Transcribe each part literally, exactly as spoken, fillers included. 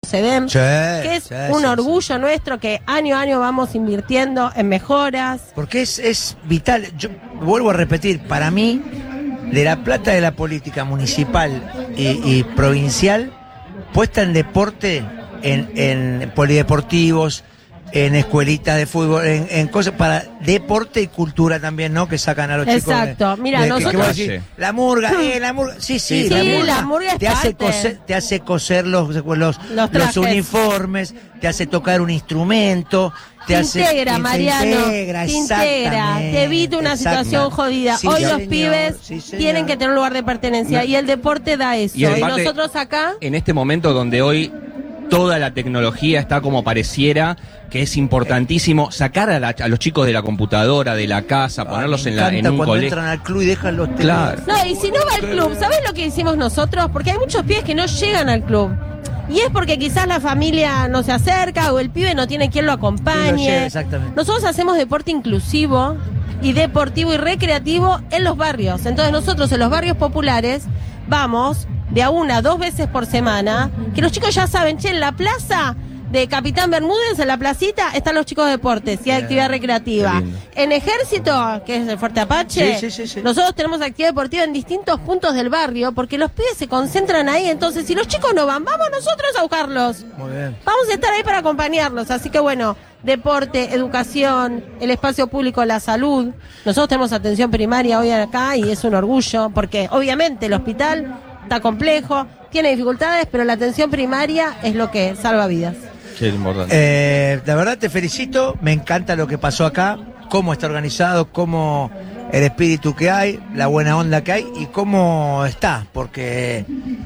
Sedem, Sí, que es sí, un sí, orgullo sí. nuestro que año a año vamos invirtiendo en mejoras. Porque es, es vital. Yo vuelvo a repetir, para mí, de la plata de la política municipal y, y provincial, puesta en deporte, en, en polideportivos, en escuelitas de fútbol, en, en cosas para deporte y cultura también, ¿no? Que sacan a los Exacto. chicos. Exacto. Mira, de, nosotros... que, que decir, la murga, eh, la murga. Sí, sí, sí, la murga. La murga es te, hace coser, te hace coser los, los, los, los uniformes, te hace tocar un instrumento, te, te hace... integra, te Mariano, integra, te integra, te evita una situación jodida. Sí, Hoy señor, los pibes sí, tienen que tener un lugar de pertenencia no. y el deporte da eso. Y, y nosotros acá... En este momento donde hoy toda la tecnología está como pareciera, que es importantísimo sacar a, la, a los chicos de la computadora, de la casa, ponerlos en, la, en un cuando colegio. Entran al club y dejan los claro. No, y si no va al club, ¿sabés lo que hicimos nosotros? Porque hay muchos pibes que no llegan al club. Y es porque quizás la familia no se acerca o el pibe no tiene quien lo acompañe. Lo lleva, exactamente. Nosotros hacemos deporte inclusivo y deportivo y recreativo en los barrios. Entonces nosotros en los barrios populares vamos de a una, dos veces por semana, que los chicos ya saben, che, en la plaza de Capitán Bermúdez, en la placita, están los chicos de deportes y hay actividad recreativa. En Ejército, que es el Fuerte Apache, sí, sí, sí, sí. nosotros tenemos actividad deportiva en distintos puntos del barrio, porque los pibes se concentran ahí, entonces si los chicos no van, vamos nosotros a buscarlos. Muy bien. Vamos a estar ahí para acompañarlos, así que bueno, deporte, educación, el espacio público, la salud. Nosotros tenemos atención primaria hoy acá y es un orgullo, porque obviamente el hospital está complejo, tiene dificultades, pero la atención primaria es lo que salva vidas. Sí, es importante. Eh, la verdad te felicito, me encanta lo que pasó acá, cómo está organizado, cómo el espíritu que hay, la buena onda que hay y cómo está, porque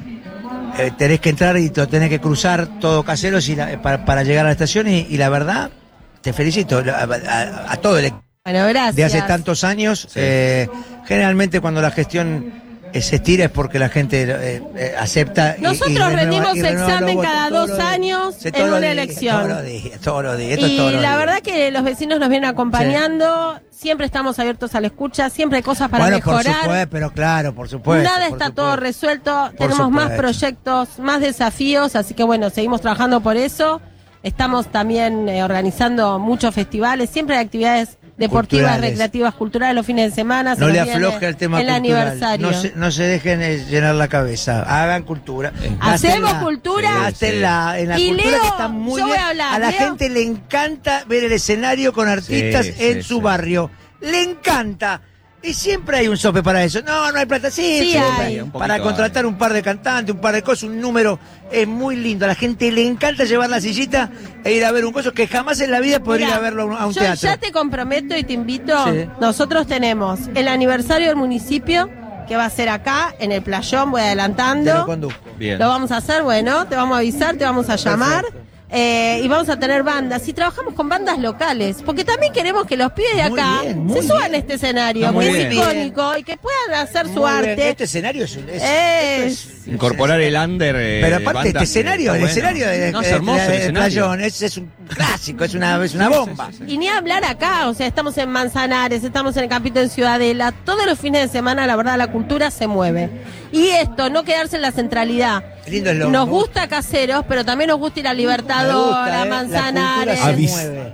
eh, tenés que entrar y lo tenés que cruzar todo Caseros y la, para, para llegar a la estación y, y la verdad te felicito a, a, a todo el equipo. Bueno, gracias. De hace tantos años, sí. eh, generalmente cuando la gestión se estira es porque la gente eh, eh, acepta. Nosotros y, y renueva, rendimos y examen cada dos años en una días, elección. Todos los días, todos los días. Y todos los la días. verdad que los vecinos nos vienen acompañando, sí. Siempre estamos abiertos a la escucha, siempre hay cosas para bueno, mejorar. Por supuesto, pero claro, por supuesto. Nada por está supuesto. todo resuelto, Por tenemos supuesto. más proyectos, más desafíos, así que bueno, seguimos trabajando por eso. Estamos también eh, organizando muchos festivales, siempre hay actividades deportivas, culturales. Recreativas, culturales los fines de semana. No le afloje el tema el cultural. Aniversario. No se, no se dejen llenar la cabeza. Hagan cultura. Hacemos cultura. Gástenla en la y cultura Leo, que está muy yo bien. voy a hablar. A la Leo. gente le encanta ver el escenario con artistas Sí, en sí, su sí. barrio. Le encanta. Y siempre hay un sope para eso. No, no hay plata. Sí, Sí siempre. hay. Para contratar un par de cantantes, un par de cosas, un número. Es muy lindo. A la gente le encanta llevar la sillita e ir a ver un coso que jamás en la vida podría ir a verlo a un yo teatro. Ya te comprometo y te invito. Sí. Nosotros tenemos el aniversario del municipio, que va a ser acá, en el playón, voy adelantando. Te lo conduzco. Bien. Lo vamos a hacer, bueno, te vamos a avisar, te vamos a llamar. Perfecto. Eh, y vamos a tener bandas. Y trabajamos con bandas locales. Porque también queremos que los pibes de Muy acá bien, muy se suban bien. a este escenario, Muy que bien. es icónico, y que puedan hacer su Muy arte. bien. Este escenario es... es, Es- es- Incorporar el under. Eh, Pero aparte, este bandas, escenario, está el bueno. escenario de, No, de- es hermoso de- el de escenario. Playón, es, es un clásico, es una, es una bomba. Sí, sí, sí. Y ni hablar acá, o sea, estamos en Manzanares, estamos en el Capito en Ciudadela, todos los fines de semana, la verdad, la cultura se mueve. Y esto, no quedarse en la centralidad. Lindo es lo- Nos me gusta Caseros, pero también nos gusta ir a Me Libertador, gusta, a eh, Manzanares. La cultura se Avis. mueve.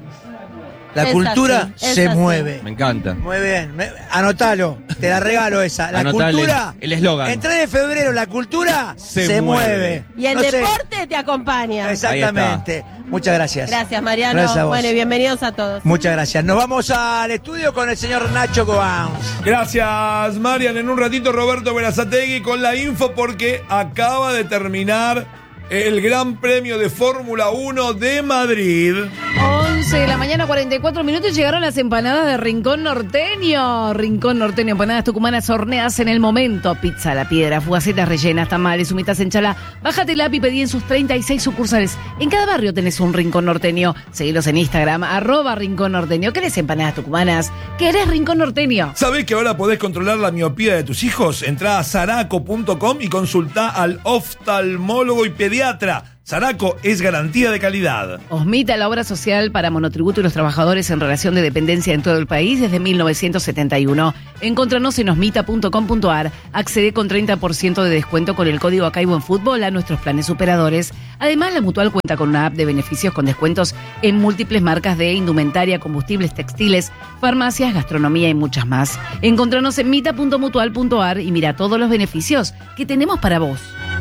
La Es cultura así, es se así. mueve. Me encanta. Muy bien, me- anotalo, te la regalo esa. La Anotale cultura. el eslogan. El tres de febrero, la cultura se, Se mueve. mueve. Y el No sé, deporte te acompaña. Exactamente. Muchas gracias. Gracias, Mariano. Gracias a vos. Bueno, y bienvenidos a todos. Muchas gracias. Nos vamos al estudio con el señor Nacho Cobán. Gracias, Marian. En un ratito Roberto Berazategui con la info porque acaba de terminar el Gran Premio de Fórmula uno de Madrid. once de la mañana, cuarenta y cuatro minutos, llegaron las empanadas de Rincón Norteño. Rincón Norteño, empanadas tucumanas horneadas en el momento. Pizza a la piedra, fugacetas rellenas, tamales, humitas en chala. Bájate la app y pedí en sus treinta y seis sucursales. En cada barrio tenés un Rincón Norteño. Seguilos en Instagram, arroba Rincón Norteño. ¿Querés empanadas tucumanas? ¿Querés Rincón Norteño? ¿Sabés que ahora podés controlar la miopía de tus hijos? Entrá a zaraco punto com y consultá al oftalmólogo y pediatra. Saraco es garantía de calidad. Osmita, la obra social para monotributo y los trabajadores en relación de dependencia en todo el país desde mil novecientos setenta y uno. Encontranos en osmita punto com punto ar. Accede con treinta por ciento de descuento con el código Acaibo en Fútbol a nuestros planes superadores. Además, la Mutual cuenta con una app de beneficios con descuentos en múltiples marcas de indumentaria, combustibles, textiles, farmacias, gastronomía y muchas más. Encontranos en mita punto mutual punto ar y mira todos los beneficios que tenemos para vos.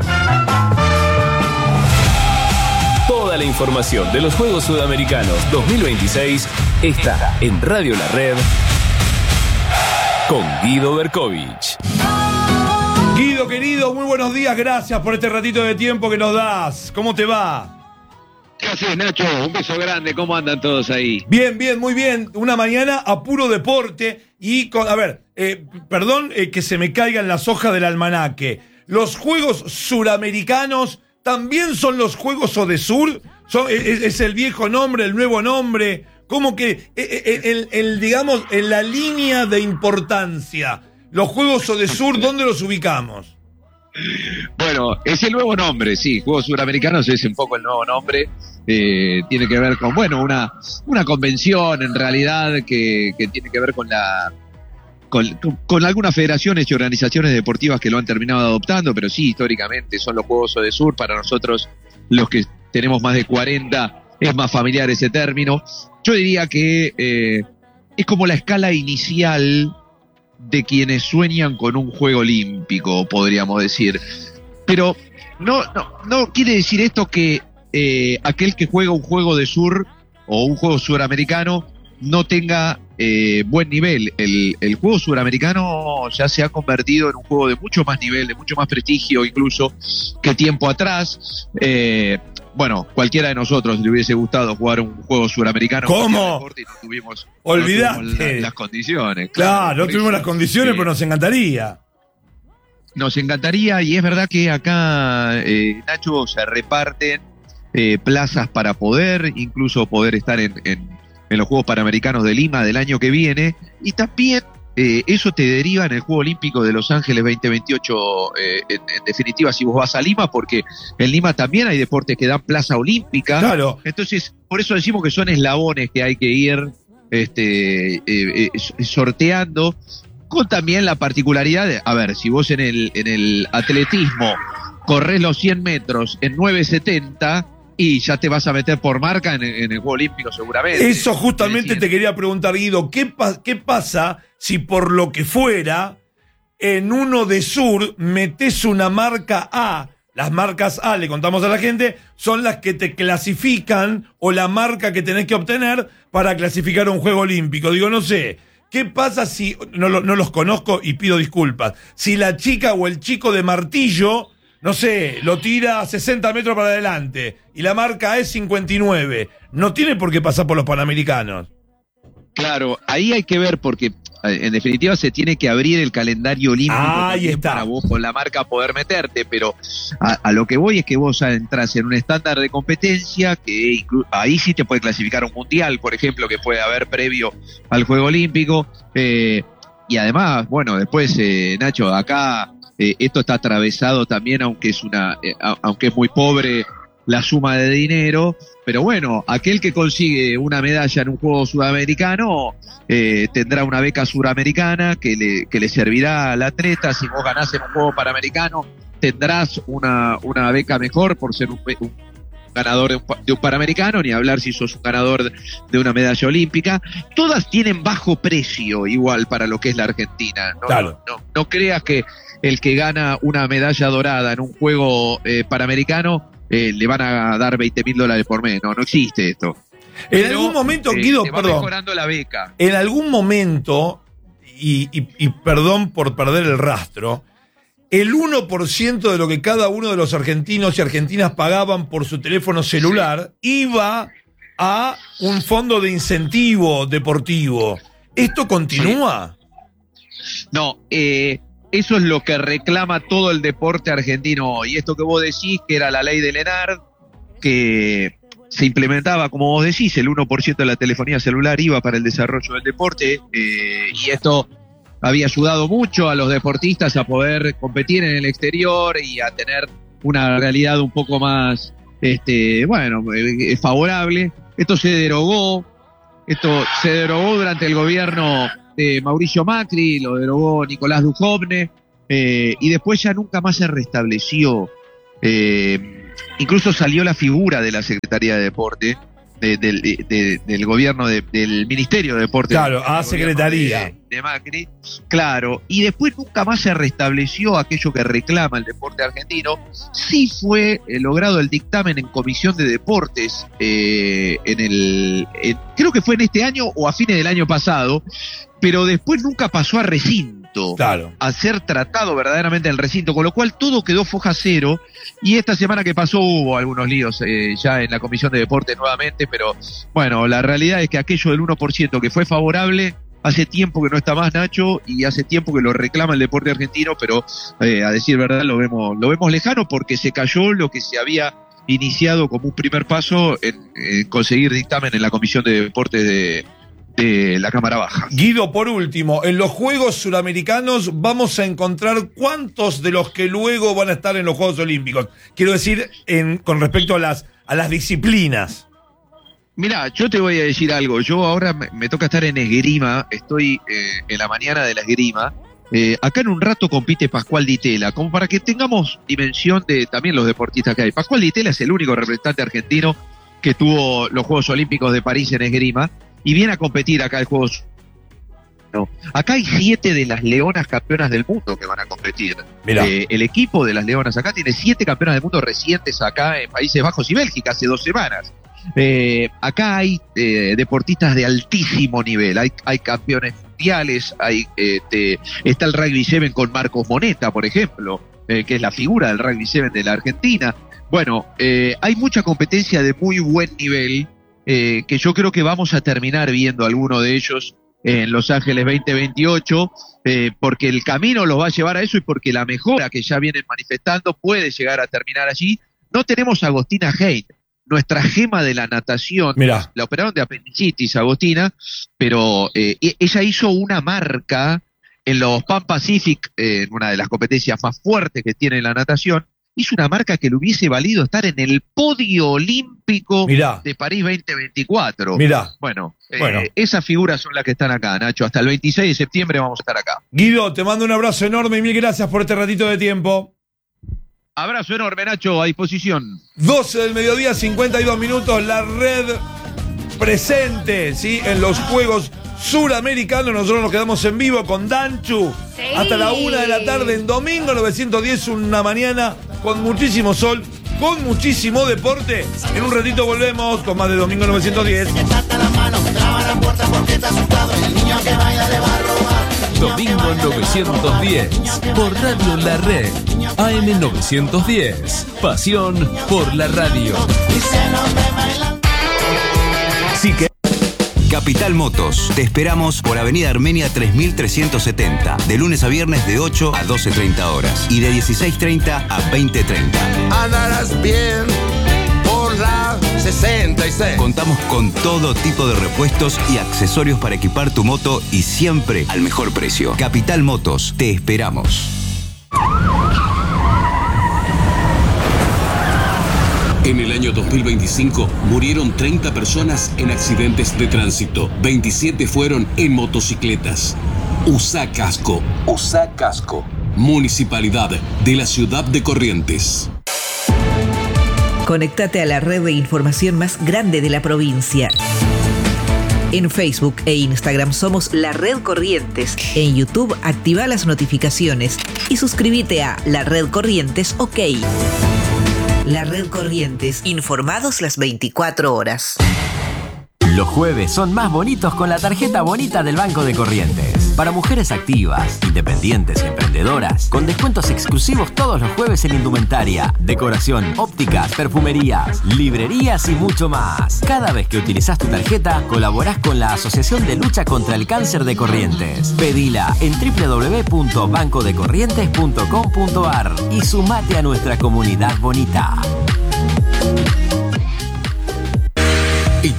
Toda la información de los Juegos Sudamericanos dos mil veintiséis está en Radio La Red con Guido Berkovich. Guido, querido, muy buenos días. Gracias por este ratito de tiempo que nos das. ¿Cómo te va? ¿Qué haces, Nacho? Un beso grande. ¿Cómo andan todos ahí? Bien, bien, muy bien. Una mañana a puro deporte y con... A ver, eh, perdón eh, que se me caigan las hojas del almanaque. Los Juegos Suramericanos también son los Juegos Odesur. Son, es, es el viejo nombre, el nuevo nombre. ¿Cómo que, el, el, el, digamos, en la línea de importancia, los Juegos Odesur, ¿dónde los ubicamos? Bueno, es el nuevo nombre, sí. Juegos Suramericanos es un poco el nuevo nombre. Eh, tiene que ver con, bueno, una, una convención en realidad que, que tiene que ver con la... Con, con algunas federaciones y organizaciones deportivas que lo han terminado adoptando, pero sí, históricamente son los Juegos Odesur. Para nosotros, los que tenemos más de cuarenta, es más familiar ese término. Yo diría que eh, es como la escala inicial de quienes sueñan con un juego olímpico, podríamos decir. Pero no, no, no quiere decir esto que eh, aquel que juega un juego de sur o un juego suramericano no tenga eh, buen nivel. El, el juego suramericano ya se ha convertido en un juego de mucho más nivel, de mucho más prestigio incluso que tiempo atrás. Eh, bueno, cualquiera de nosotros le hubiese gustado jugar un juego suramericano. ¿Cómo? Y no tuvimos, Olvidate. no tuvimos la, las condiciones. Claro, Claro, no tuvimos eso, las condiciones, sí. Pero nos encantaría. Nos encantaría, y es verdad que acá, eh, Nacho, se reparten eh, plazas para poder, incluso poder estar en, en en los Juegos Panamericanos de Lima del año que viene, y también eh, eso te deriva en el Juego Olímpico de Los Ángeles veinte veintiocho, eh, en, en definitiva, si vos vas a Lima, porque en Lima también hay deportes que dan plaza olímpica. Claro. Entonces, por eso decimos que son eslabones que hay que ir este, eh, eh, sorteando, con también la particularidad de, a ver, si vos en el, en el atletismo corres los cien metros en nueve setenta, y ya te vas a meter por marca en, en el Juego Olímpico seguramente. Eso justamente te quería preguntar, Guido, ¿qué, pa- ¿qué pasa si por lo que fuera en uno de sur metés una marca A? Las marcas A, le contamos a la gente, son las que te clasifican o la marca que tenés que obtener para clasificar a un Juego Olímpico. Digo, no sé, ¿qué pasa si, no, no los conozco y pido disculpas, si la chica o el chico de martillo, no sé, lo tira a sesenta metros para adelante y la marca es cincuenta y nueve. No tiene por qué pasar por los Panamericanos. Claro, ahí hay que ver porque en definitiva se tiene que abrir el calendario olímpico Ah, ahí está. para vos con la marca poder meterte, pero a, a lo que voy es que vos entras en un estándar de competencia que inclu- ahí sí te puede clasificar a un mundial, por ejemplo, que puede haber previo al Juego Olímpico. Eh, y además, bueno, después, eh, Nacho, acá... Eh, esto está atravesado también, aunque es una, eh, aunque es muy pobre la suma de dinero, pero bueno, aquel que consigue una medalla en un juego sudamericano eh, tendrá una beca suramericana que le, que le servirá al atleta. Si vos ganás en un juego panamericano, tendrás una, una beca mejor por ser un, un ganador de un, de un panamericano, ni hablar si sos un ganador de, de una medalla olímpica. Todas tienen bajo precio igual para lo que es la Argentina. No, Claro. no, no creas que el que gana una medalla dorada en un juego eh, panamericano eh, le van a dar veinte mil dólares por mes. No, no existe esto. En Pero, algún momento, eh, Guido, te va perdón. mejorando la beca. En algún momento, y, y, y perdón por perder el rastro, el uno por ciento de lo que cada uno de los argentinos y argentinas pagaban por su teléfono celular iba a un fondo de incentivo deportivo. ¿Esto continúa? No, eh, eso es lo que reclama todo el deporte argentino hoy. Esto que vos decís, que era la ley de Lenard, que se implementaba, como vos decís, el uno por ciento de la telefonía celular iba para el desarrollo del deporte, eh, y esto había ayudado mucho a los deportistas a poder competir en el exterior y a tener una realidad un poco más este, bueno, es favorable. Esto se derogó, esto se derogó durante el gobierno de Mauricio Macri, lo derogó Nicolás Dujovne, eh, y después ya nunca más se restableció. Eh, incluso salió la figura de la Secretaría de Deporte, de, de, de, de, del gobierno, de, del Ministerio de Deporte. Claro, a Secretaría. De, de Macri, claro, y después nunca más se restableció aquello que reclama el deporte argentino. Sí fue eh, logrado el dictamen en Comisión de Deportes, eh, en el, en, creo que fue en este año o a fines del año pasado, pero después nunca pasó a recinto, claro, a ser tratado verdaderamente en el recinto, con lo cual todo quedó foja cero, y esta semana que pasó hubo algunos líos eh, ya en la Comisión de Deportes nuevamente, pero bueno, la realidad es que aquello del uno por ciento que fue favorable, hace tiempo que no está más, Nacho, y hace tiempo que lo reclama el deporte argentino, pero eh, a decir verdad lo vemos, lo vemos lejano porque se cayó lo que se había iniciado como un primer paso en, en conseguir dictamen en la Comisión de Deportes de, de la Cámara Baja. Guido, por último, en los Juegos Suramericanos vamos a encontrar cuántos de los que luego van a estar en los Juegos Olímpicos. Quiero decir, en, con respecto a las, a las disciplinas. Mirá, yo te voy a decir algo. Yo ahora me, me toca estar en esgrima, estoy eh, en la mañana de la esgrima. Eh, acá en un rato compite Pascual Di Tella, como para que tengamos dimensión de también los deportistas que hay. Pascual Di Tella es el único representante argentino que tuvo los Juegos Olímpicos de París en esgrima y viene a competir acá en Juegos. No. Acá hay siete de las leonas campeonas del mundo que van a competir. Eh, el equipo de las leonas acá tiene siete campeonas del mundo recientes acá en Países Bajos y Bélgica hace dos semanas. Eh, acá hay eh, deportistas de altísimo nivel, hay, hay campeones mundiales, hay, eh, te, está el rugby siete con Marcos Moneta, por ejemplo, eh, que es la figura del rugby siete de la Argentina. Bueno, eh, hay mucha competencia de muy buen nivel, eh, que yo creo que vamos a terminar viendo alguno de ellos en Los Ángeles veinte veintiocho, eh, porque el camino los va a llevar a eso y porque la mejora que ya vienen manifestando puede llegar a terminar allí. No tenemos a Agostina Hein, nuestra gema de la natación. Mirá. La operaron de apendicitis, Agostina, pero eh, ella hizo una marca en los Pan Pacific, eh, en una de las competencias más fuertes que tiene la natación, hizo una marca que le hubiese valido estar en el podio olímpico Mirá. de París veinte veinticuatro. Mirá. Bueno, eh, bueno, esas figuras son las que están acá, Nacho. Hasta el veintiséis de septiembre vamos a estar acá. Guido, te mando un abrazo enorme y mil gracias por este ratito de tiempo. Abrazo enorme, Nacho, a disposición. doce del mediodía, cincuenta y dos minutos, la red presente, ¿sí? En los Juegos Suramericanos. Nosotros nos quedamos en vivo con Danchu sí. hasta la una de la tarde en Domingo novecientos diez, una mañana con muchísimo sol, con muchísimo deporte. En un ratito volvemos con más de Domingo novecientos diez. Domingo novecientos diez, por Radio La Red, A M novecientos diez, pasión por la radio. Sí que... Capital Motos, te esperamos por Avenida Armenia tres mil trescientos setenta, de lunes a viernes de ocho a doce treinta horas y de dieciséis treinta a veinte treinta. Andarás bien por la sesenta y seis. Contamos con todo tipo de repuestos y accesorios para equipar tu moto y siempre al mejor precio. Capital Motos, te esperamos. En el año dos mil veinticinco murieron treinta personas en accidentes de tránsito. veintisiete fueron en motocicletas. Usá casco. Usá casco. Municipalidad de la Ciudad de Corrientes. Conéctate a la red de información más grande de la provincia. En Facebook e Instagram somos La Red Corrientes. En YouTube activa las notificaciones y suscríbete a La Red Corrientes OK. La Red Corrientes, informados las veinticuatro horas. Los jueves son más bonitos con la tarjeta bonita del Banco de Corrientes. Para mujeres activas, independientes y emprendedoras, con descuentos exclusivos todos los jueves en indumentaria, decoración, ópticas, perfumerías, librerías y mucho más. Cada vez que utilizás tu tarjeta, colaborás con la Asociación de Lucha contra el Cáncer de Corrientes. Pedila en doble u doble u doble u punto banco de corrientes punto com punto a r y sumate a nuestra comunidad bonita. En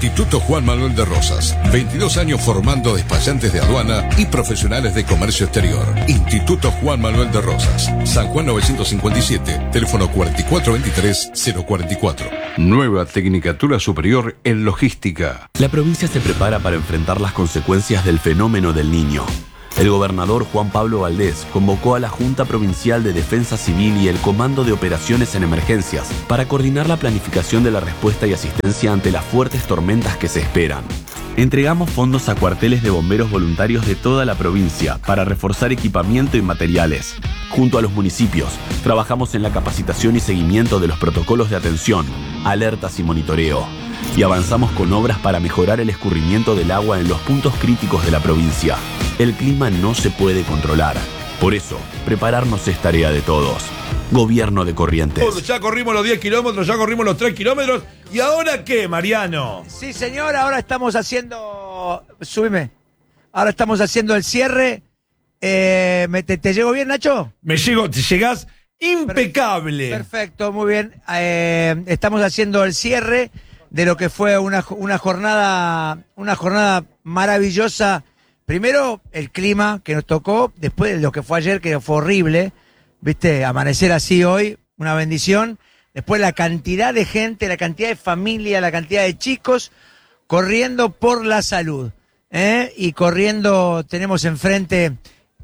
Instituto Juan Manuel de Rosas. veintidós años formando despachantes de aduana y profesionales de comercio exterior. Instituto Juan Manuel de Rosas. San Juan novecientos cincuenta y siete. Teléfono cuatro cuatro dos tres cero cuatro cuatro. Nueva Tecnicatura Superior en Logística. La provincia se prepara para enfrentar las consecuencias del fenómeno del Niño. El gobernador Juan Pablo Valdés convocó a la Junta Provincial de Defensa Civil y el Comando de Operaciones en Emergencias para coordinar la planificación de la respuesta y asistencia ante las fuertes tormentas que se esperan. Entregamos fondos a cuarteles de bomberos voluntarios de toda la provincia para reforzar equipamiento y materiales. Junto a los municipios, trabajamos en la capacitación y seguimiento de los protocolos de atención, alertas y monitoreo. Y avanzamos con obras para mejorar el escurrimiento del agua en los puntos críticos de la provincia. El clima no se puede controlar. Por eso, prepararnos es tarea de todos. Gobierno de Corrientes. Ya corrimos los diez kilómetros, ya corrimos los tres kilómetros. ¿Y ahora qué, Mariano? Sí, señor, ahora estamos haciendo... Súbeme. Ahora estamos haciendo el cierre. Eh, ¿me, te, ¿Te llego bien, Nacho? Me llego, te llegás impecable. Perfecto, muy bien. Eh, estamos haciendo el cierre de lo que fue una, una jornada una jornada maravillosa. Primero, el clima que nos tocó, después de lo que fue ayer, que fue horrible, viste, amanecer así hoy, una bendición. Después la cantidad de gente, la cantidad de familia, la cantidad de chicos corriendo por la salud, ¿eh? Y corriendo, tenemos enfrente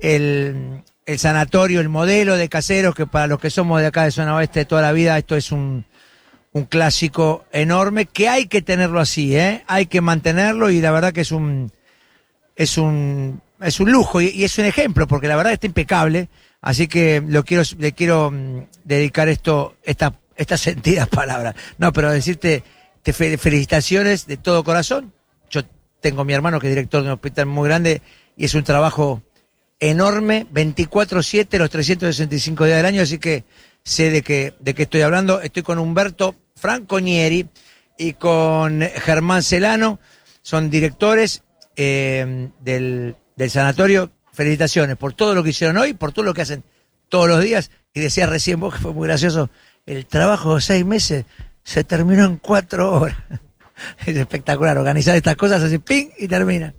el, el sanatorio, el modelo de Caseros, que para los que somos de acá de zona oeste de toda la vida, esto es un... un clásico enorme que hay que tenerlo así, ¿eh? Hay que mantenerlo y la verdad que es un es un es un lujo y, y es un ejemplo porque la verdad está impecable, así que lo quiero le quiero mm, dedicar esto esta estas sentidas palabras. No, pero decirte te fe, felicitaciones de todo corazón. Yo tengo a mi hermano que es director de un hospital muy grande y es un trabajo enorme, veinticuatro siete los trescientos sesenta y cinco días del año, así que sé de qué de qué estoy hablando. Estoy con Humberto Franconieri y con Germán Celano, son directores eh, del, del sanatorio. Felicitaciones por todo lo que hicieron hoy, por todo lo que hacen todos los días. Y decía recién vos que fue muy gracioso, el trabajo de seis meses se terminó en cuatro horas. Es espectacular organizar estas cosas así, ping, y termina.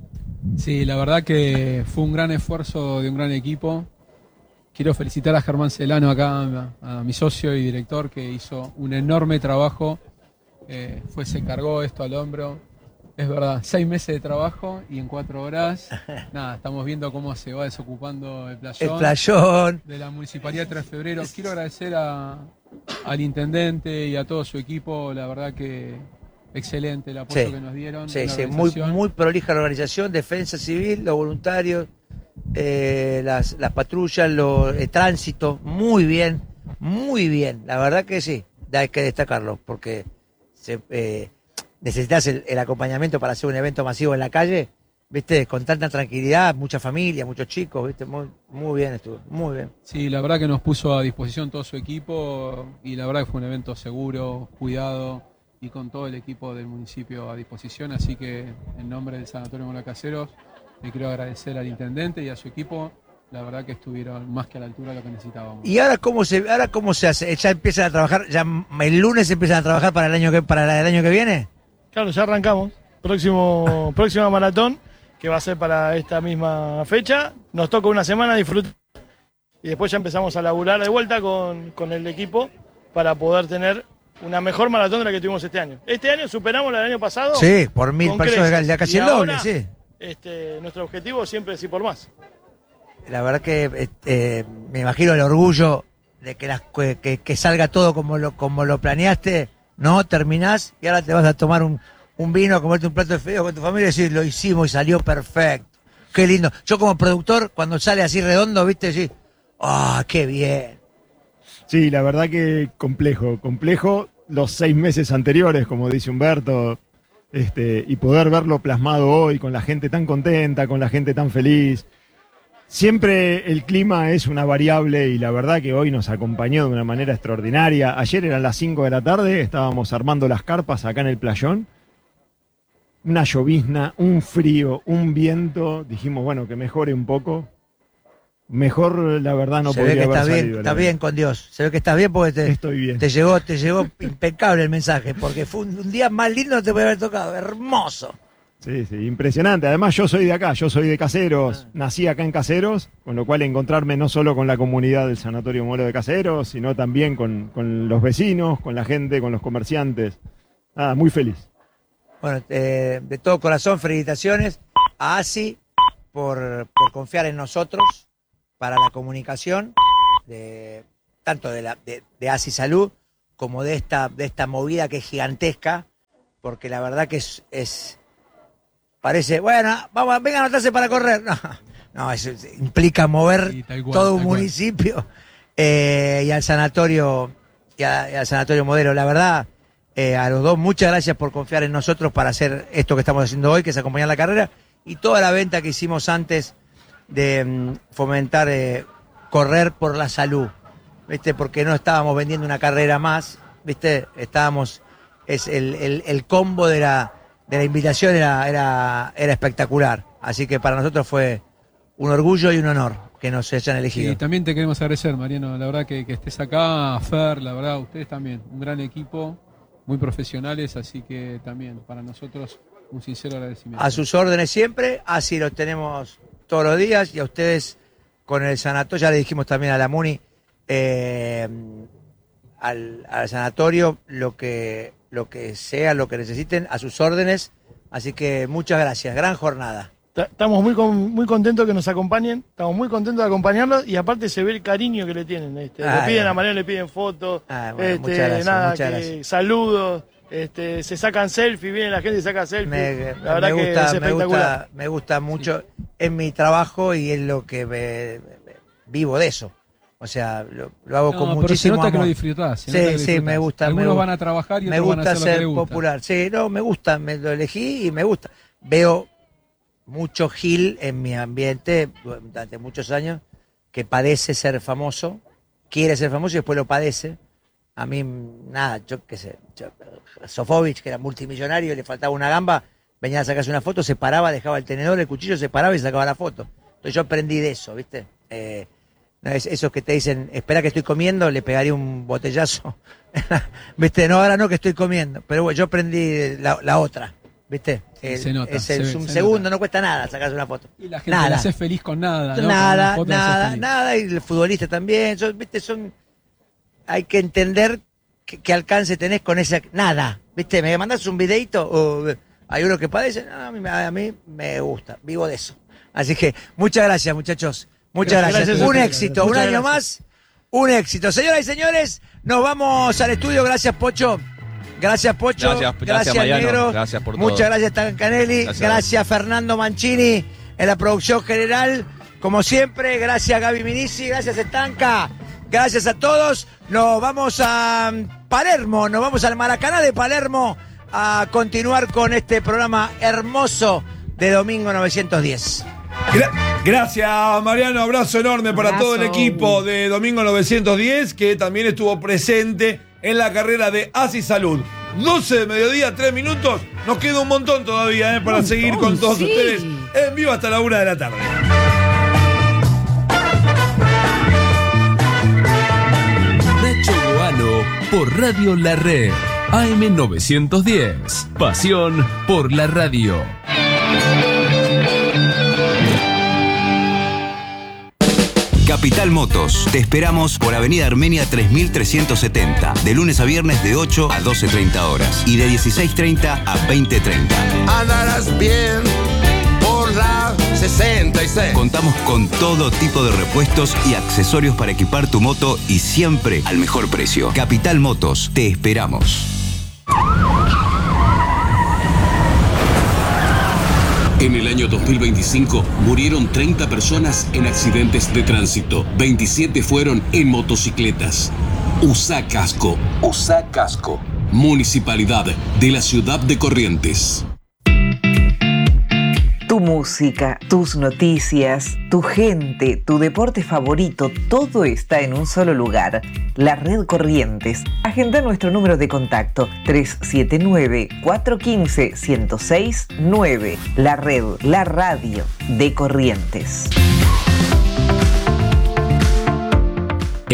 Sí, la verdad que fue un gran esfuerzo de un gran equipo. Quiero felicitar a Germán Celano acá, a, a mi socio y director, que hizo un enorme trabajo. Eh, fue, se cargó esto al hombro. Es verdad, seis meses de trabajo y en cuatro horas, nada, estamos viendo cómo se va desocupando el playón. El playón. De la Municipalidad de tres de febrero. Quiero agradecer a, al intendente y a todo su equipo, la verdad que excelente el apoyo sí, que nos dieron. Sí, sí, muy, muy prolija la organización, defensa civil, los voluntarios, eh, las, las patrullas, lo, el tránsito, muy bien, muy bien. La verdad que sí, hay que destacarlo, porque se, eh, necesitas el, el acompañamiento para hacer un evento masivo en la calle, viste, con tanta tranquilidad, mucha familia, muchos chicos, viste, muy, muy bien estuvo, muy bien. Sí, la verdad que nos puso a disposición todo su equipo y la verdad que fue un evento seguro, cuidado y con todo el equipo del municipio a disposición, así que en nombre del Sanatorio Mola Caseros le quiero agradecer al intendente y a su equipo, la verdad que estuvieron más que a la altura de lo que necesitábamos. ¿Y ahora cómo se ahora cómo se hace? ¿Ya empiezan a trabajar, ya el lunes empiezan a trabajar para el año que para el año que viene? Claro, ya arrancamos. Próximo próxima maratón que va a ser para esta misma fecha. Nos toca una semana disfrutar y después ya empezamos a laburar de vuelta con, con el equipo para poder tener una mejor maratón de la que tuvimos este año. Este año superamos la del año pasado. Sí, por mil personas, ya casi el doble, sí. Este, nuestro objetivo siempre es ir por más. La verdad que eh, me imagino el orgullo de que, las, que, que salga todo como lo, como lo planeaste, ¿no? Terminás y ahora te vas a tomar un, un vino, a comerte un plato de fideo con tu familia y decir, lo hicimos y salió perfecto. Qué lindo. Yo como productor, cuando sale así redondo, viste, decís, ¡ah, oh, qué bien! Sí, la verdad que complejo, complejo los seis meses anteriores, como dice Humberto, este, y poder verlo plasmado hoy con la gente tan contenta, con la gente tan feliz. Siempre el clima es una variable y la verdad que hoy nos acompañó de una manera extraordinaria. Ayer eran las cinco de la tarde, estábamos armando las carpas acá en el playón. Una llovizna, un frío, un viento. Dijimos, bueno, que mejore un poco. Mejor, la verdad, no Se podría ve que haber estás bien, salido, la estás verdad. bien con Dios. Se ve que estás bien porque te, Estoy bien. te llegó, te llegó impecable el mensaje, porque fue un, un día más lindo que te puede haber tocado. Hermoso. Sí, sí, impresionante. Además, yo soy de acá, yo soy de Caseros, nací acá en Caseros, con lo cual encontrarme no solo con la comunidad del Sanatorio Modelo de Caseros, sino también con, con los vecinos, con la gente, con los comerciantes. Nada, muy feliz. Bueno, eh, de todo corazón, felicitaciones a ASI por, por confiar en nosotros para la comunicación, de, tanto de, la, de, de ASI Salud como de esta, de esta movida que es gigantesca, porque la verdad que es, es parece, bueno, vamos, vengan a anotarse para correr. No, no, eso implica mover Sí, tal cual, todo un tal cual. municipio eh, y al sanatorio y, a- y al sanatorio Modelo. La verdad, eh, a los dos, muchas gracias por confiar en nosotros para hacer esto que estamos haciendo hoy, que es acompañar la carrera, y toda la venta que hicimos antes de mm, fomentar eh, correr por la salud, ¿viste? Porque no estábamos vendiendo una carrera más, ¿viste? Estábamos, es el, el, el combo de la, de la invitación era, era, era espectacular. Así que para nosotros fue un orgullo y un honor que nos hayan elegido. Y también te queremos agradecer, Mariano, la verdad que, que estés acá, Fer, la verdad, ustedes también, un gran equipo, muy profesionales, así que también para nosotros un sincero agradecimiento. A sus órdenes siempre, así lo tenemos todos los días, y a ustedes con el sanatorio, ya le dijimos también a la Muni, eh, al, al sanatorio, lo que, lo que sea, lo que necesiten, a sus órdenes, así que muchas gracias, gran jornada. Ta- Estamos muy con- muy contentos que nos acompañen, estamos muy contentos de acompañarlos y aparte se ve el cariño que le tienen. Este, Ah, le piden bueno. a Mariano, le piden fotos, Ah, bueno, este, muchas gracias, nada, muchas que gracias. saludos, este, se sacan selfies, viene la gente y saca selfies. Me, la verdad me que gusta, es me espectacular. gusta, me gusta mucho, es mi trabajo y es lo que me- me- vivo de eso. O sea, lo, lo hago No, con pero muchísimo se nota que amor. lo disfrutás, se Sí, nota que lo sí, disfrutás. me gusta. Algunos me gu- van a trabajar y me otros van a gusta hacer lo que ser les gusta. popular. Sí, no, me gusta, me lo elegí y me gusta. Veo mucho Gil en mi ambiente durante muchos años que padece ser famoso, quiere ser famoso y después lo padece. A mí, nada, yo qué sé, yo- Sofovich, que era multimillonario y le faltaba una gamba, venía a sacarse una foto, se paraba, dejaba el tenedor, el cuchillo, se paraba y sacaba la foto. Entonces yo aprendí de eso, ¿viste? Eh, no es esos que te dicen, espera que estoy comiendo, le pegaría un botellazo. ¿Viste? No, ahora no que estoy comiendo. Pero bueno, yo aprendí la, la otra, ¿viste? El- se nota, es se el- ve, un se segundo, nota. no cuesta nada sacarse una foto. Y la gente Nada. la hace feliz con nada, ¿no? Con Nada, una foto la hace nada, feliz. nada, y el futbolista también, son, viste, son, hay que entender qué, qué alcance tenés con esa, nada, viste, me mandas un videito, o hay uno que padece, no, a, mí, me- a mí me gusta, vivo de eso. Así que, muchas gracias, muchachos, muchas Gracias, gracias, gracias a un ustedes, éxito, un muchas año gracias. más, un éxito. Señoras y señores, nos vamos al estudio, gracias Pocho. Gracias, Pocho. Gracias, gracias, Mariano. Negro. Gracias por todo. Muchas gracias, Tancanelli. Gracias. Gracias, Fernando Mancini, en la producción general. Como siempre, gracias, Gaby Minisi. Gracias, Estanca. Gracias a todos. Nos vamos a Palermo, nos vamos al Maracaná de Palermo a continuar con este programa hermoso de Domingo novecientos diez. Gra- Gracias, Mariano. Abrazo enorme para Abrazo. todo el equipo de Domingo novecientos diez, que también estuvo presente en la carrera de ASI Salud. doce de mediodía, tres minutos. Nos queda un montón todavía eh, para Montón, seguir con todos sí. ustedes en vivo hasta la una de la tarde. Nacho Boano por Radio La Red. A M novecientos diez. Pasión por la radio. Capital Motos. Te esperamos por Avenida Armenia tres mil trescientos setenta. De lunes a viernes de ocho a doce treinta horas. Y de dieciséis treinta a veinte treinta. Andarás bien por la sesenta y seis. Contamos con todo tipo de repuestos y accesorios para equipar tu moto y siempre al mejor precio. Capital Motos. Te esperamos. En el año dos mil veinticinco murieron treinta personas en accidentes de tránsito. veintisiete fueron en motocicletas. Usá casco. Usá casco. Municipalidad de la Ciudad de Corrientes. Tu música, tus noticias, tu gente, tu deporte favorito, todo está en un solo lugar. La Red Corrientes. Agenda nuestro número de contacto tres siete nueve, cuatro uno cinco, uno cero seis nueve. La Red, la radio de Corrientes.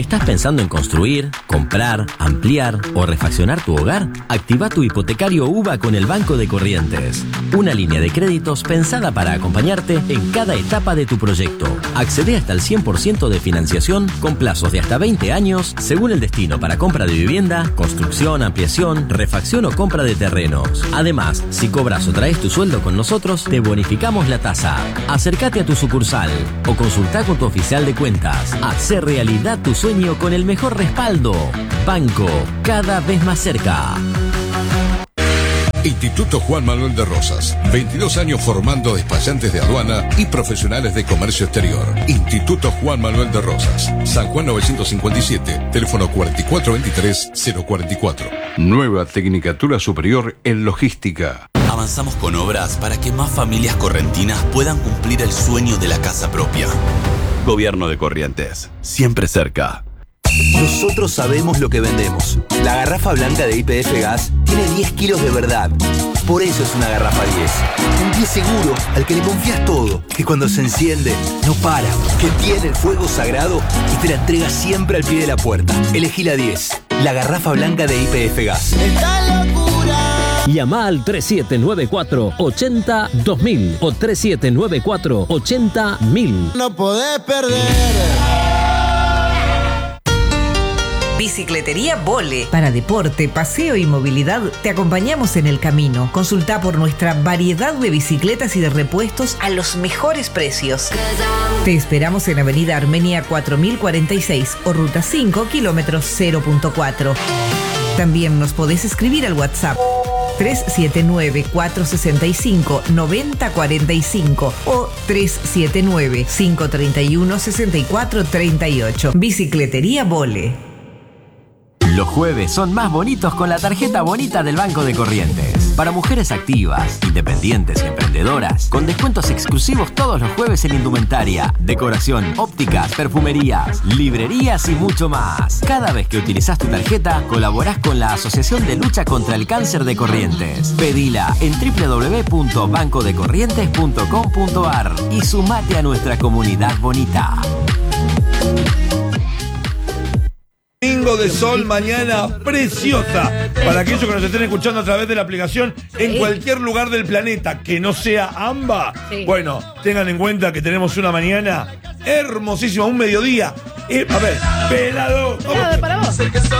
¿Estás pensando en construir, comprar, ampliar o refaccionar tu hogar? Activa tu hipotecario U B A con el Banco de Corrientes. Una línea de créditos pensada para acompañarte en cada etapa de tu proyecto. Accede hasta el cien por ciento de financiación con plazos de hasta veinte años según el destino para compra de vivienda, construcción, ampliación, refacción o compra de terrenos. Además, si cobras o traes tu sueldo con nosotros, te bonificamos la tasa. Acércate a tu sucursal o consulta con tu oficial de cuentas. Hacer realidad tu sueño con el mejor respaldo. Banco, cada vez más cerca. Instituto Juan Manuel de Rosas. veintidós años formando despachantes de aduana y profesionales de comercio exterior. Instituto Juan Manuel de Rosas. San Juan novecientos cincuenta y siete. Teléfono cuatro cuatro dos tres cero cuatro cuatro. Nueva Tecnicatura Superior en Logística. Avanzamos con obras para que más familias correntinas puedan cumplir el sueño de la casa propia. Gobierno de Corrientes. Siempre cerca. Nosotros sabemos lo que vendemos. La garrafa blanca de Y P F Gas tiene diez kilos de verdad. Por eso es una garrafa diez. Un diez seguro al que le confías todo. Que cuando se enciende, no para. Que tiene el fuego sagrado y te la entrega siempre al pie de la puerta. Elegí la diez. La garrafa blanca de Y P F Gas. ¡Esta locura! Llama al tres siete nueve cuatro, ocho cero, dos mil o tres siete nueve cuatro, ocho cero, mil. No podés perder. Bicicletería Vole. Para deporte, paseo y movilidad, te acompañamos en el camino. Consulta por nuestra variedad de bicicletas y de repuestos a los mejores precios. Te esperamos en Avenida Armenia cuatro mil cuarenta y seis o Ruta cinco, kilómetros cero punto cuatro. También nos podés escribir al WhatsApp tres siete nueve, cuatro seis cinco, nueve cero cuatro cinco o tres siete nueve, cinco tres uno, seis cuatro tres ocho. Bicicletería Vole. Los jueves son más bonitos con la tarjeta bonita del Banco de Corrientes. Para mujeres activas, independientes y emprendedoras, con descuentos exclusivos todos los jueves en indumentaria, decoración, ópticas, perfumerías, librerías y mucho más. Cada vez que utilizás tu tarjeta, colaborás con la Asociación de Lucha contra el Cáncer de Corrientes. Pedila en doble u doble u doble u punto banco de corrientes punto com punto a r y sumate a nuestra comunidad bonita. Domingo de sol, mañana preciosa. Para aquellos que nos estén escuchando a través de la aplicación en cualquier lugar del planeta que no sea AMBA, Sí. bueno, tengan en cuenta que tenemos una mañana hermosísima, un mediodía. Eh, a ver, pelado. ¿Cómo, Pelado para vos.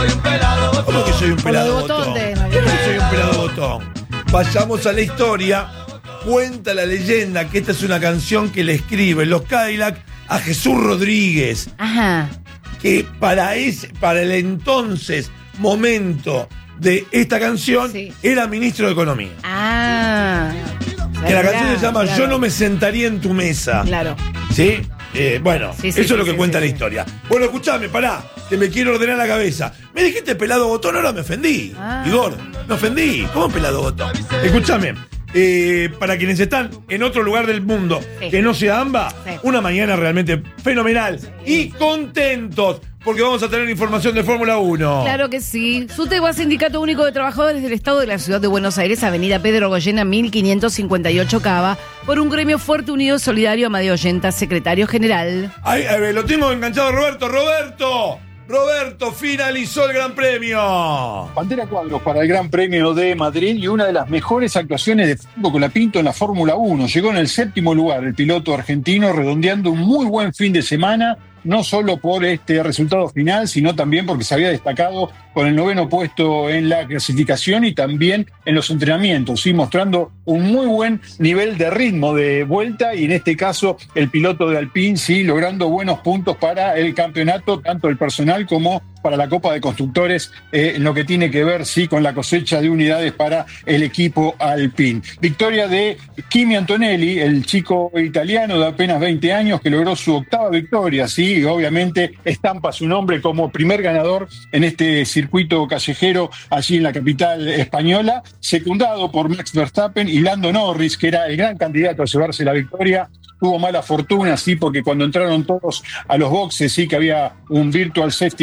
cómo que soy un pelado botón botón? de- ¿Cómo que soy un pelado botón? Vayamos a la historia. Cuenta la leyenda que esta es una canción que le escriben los Cadillac a Jesús Rodríguez. Ajá. Que para ese, para el entonces momento de esta canción era ministro de Economía. Ah. Que la Claro, canción se llama claro. Yo no me sentaría en tu mesa. Claro. ¿Sí? Eh, bueno, Sí, sí, eso sí, es lo que sí, cuenta sí, la sí. historia. Bueno, escuchame, pará, que me quiero ordenar la cabeza. Me dijiste pelado botón, ahora me ofendí. Ah. Igor, me ofendí. ¿Cómo pelado botón? Escúchame. Eh, para quienes están en otro lugar del mundo Sí. que no sea AMBA, Sí. una mañana realmente fenomenal y contentos porque vamos a tener información de Fórmula uno. Claro que sí. SUTEBA, Sindicato Único de Trabajadores del Estado de la Ciudad de Buenos Aires, Avenida Pedro Goyena, mil quinientos cincuenta y ocho Cava, por un gremio fuerte, unido, solidario, Amadeo Ollenta, secretario general. Ay, ay, lo tengo enganchado, Roberto. ¡Roberto! Roberto, finalizó el Gran Premio. Pantera Cuadros para el Gran Premio de Madrid y una de las mejores actuaciones de Franco Colapinto en la Fórmula uno. Llegó en el séptimo lugar el piloto argentino, redondeando un muy buen fin de semana, no solo por este resultado final, sino también porque se había destacado con el noveno puesto en la clasificación y también en los entrenamientos, ¿sí? Mostrando un muy buen nivel de ritmo de vuelta y en este caso el piloto de Alpine, sí, logrando buenos puntos para el campeonato, tanto el personal como para la Copa de Constructores, eh, en lo que tiene que ver, sí, con la cosecha de unidades para el equipo Alpine. Victoria de Kimi Antonelli, el chico italiano de apenas veinte años que logró su octava victoria, sí, y obviamente estampa su nombre como primer ganador en este circuito callejero allí en la capital española, secundado por Max Verstappen y Lando Norris, que era el gran candidato a llevarse la victoria. Tuvo mala fortuna, sí, porque cuando entraron todos a los boxes, sí, que había un virtual safety car,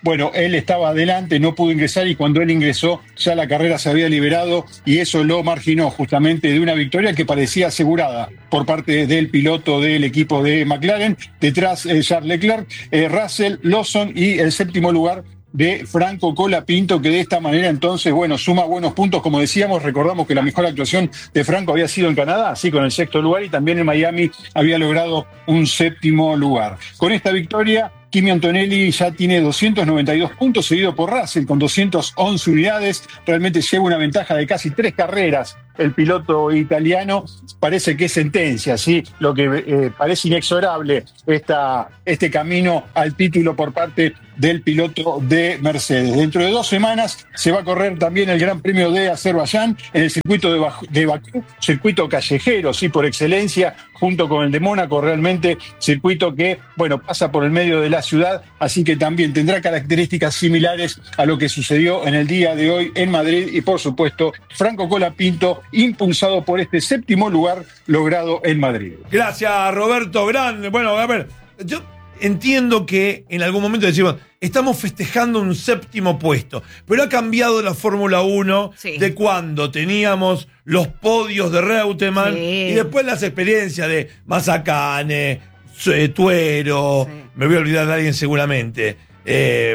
bueno, él estaba adelante, no pudo ingresar y cuando él ingresó ya la carrera se había liberado y eso lo marginó justamente de una victoria que parecía asegurada por parte del piloto del equipo de McLaren. Detrás eh, Charles Leclerc, eh, Russell, Lawson y el séptimo lugar de Franco Colapinto, que de esta manera entonces, bueno, suma buenos puntos. Como decíamos, recordamos que la mejor actuación de Franco había sido en Canadá, así con el sexto lugar, y también en Miami había logrado un séptimo lugar. Con esta victoria, Kimi Antonelli ya tiene doscientos noventa y dos puntos, seguido por Russell con doscientas once unidades. Realmente lleva una ventaja de casi tres carreras el piloto italiano. Parece que es sentencia, ¿sí? Lo que eh, parece inexorable esta, este camino al título por parte del piloto de Mercedes. Dentro de dos semanas se va a correr también el Gran Premio de Azerbaiyán en el circuito de, Bakú, de Bakú, circuito callejero, sí, por excelencia, junto con el de Mónaco, realmente circuito que, bueno, pasa por el medio de la ciudad, así que también tendrá características similares a lo que sucedió en el día de hoy en Madrid y, por supuesto, Franco Colapinto, impulsado por este séptimo lugar logrado en Madrid. Gracias, Roberto. Grande. Bueno, a ver, yo entiendo que en algún momento decimos, estamos festejando un séptimo puesto, pero ha cambiado la Fórmula uno sí. de cuando teníamos los podios de Reutemann sí. y después las experiencias de Mazzacane, Tuero, sí. me voy a olvidar de alguien seguramente. Eh,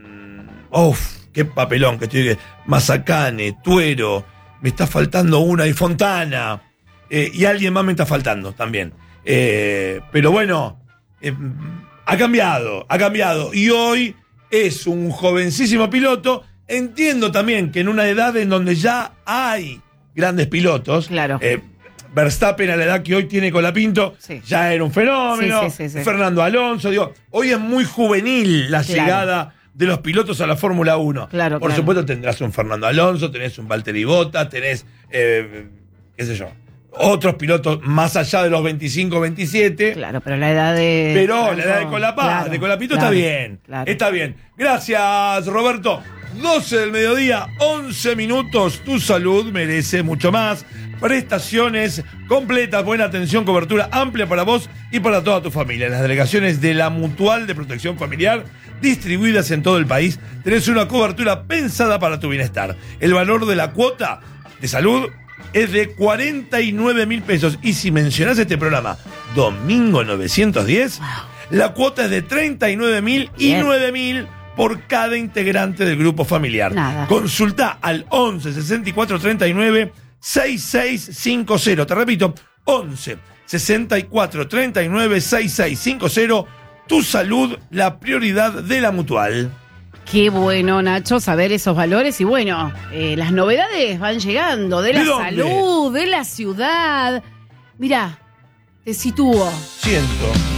uf, qué papelón que estoy. Mazzacane, Tuero, me está faltando una, y Fontana, eh, y alguien más me está faltando también. Eh, pero bueno, eh, ha cambiado, ha cambiado, y hoy es un jovencísimo piloto. Entiendo también que en una edad en donde ya hay grandes pilotos, claro. eh, Verstappen a la edad que hoy tiene Colapinto, sí. ya era un fenómeno. Sí, sí, sí, sí. Fernando Alonso, digo, hoy es muy juvenil la claro. llegada de los pilotos a la Fórmula uno. Claro, Por claro. supuesto tendrás un Fernando Alonso, tenés un Valtteri Bottas, tenés, eh, qué sé yo, otros pilotos más allá de los veinticinco, veintisiete. Claro, pero la edad de... Pero Franco, la edad de Colapá, claro, de Colapinto claro, está bien, claro. está bien. Gracias, Roberto. doce del mediodía, once minutos. Tu salud merece mucho más. Prestaciones completas, buena atención, cobertura amplia para vos y para toda tu familia. En las delegaciones de la Mutual de Protección Familiar, distribuidas en todo el país, tenés una cobertura pensada para tu bienestar. El valor de la cuota de salud es de cuarenta y nueve mil pesos. Y si mencionás este programa, Domingo novecientos diez, wow. la cuota es de treinta y nueve mil y nueve mil por cada integrante del grupo familiar. Nada. Consulta al once sesenta y cuatro treinta y nueve sesenta y seis cincuenta. Te repito, once sesenta y cuatro treinta y nueve sesenta y seis cincuenta. Tu salud, la prioridad de la Mutual. Qué bueno, Nacho, saber esos valores. Y bueno, eh, las novedades van llegando de la ¿De dónde? salud, de la ciudad. Mirá, te sitúo. Siento.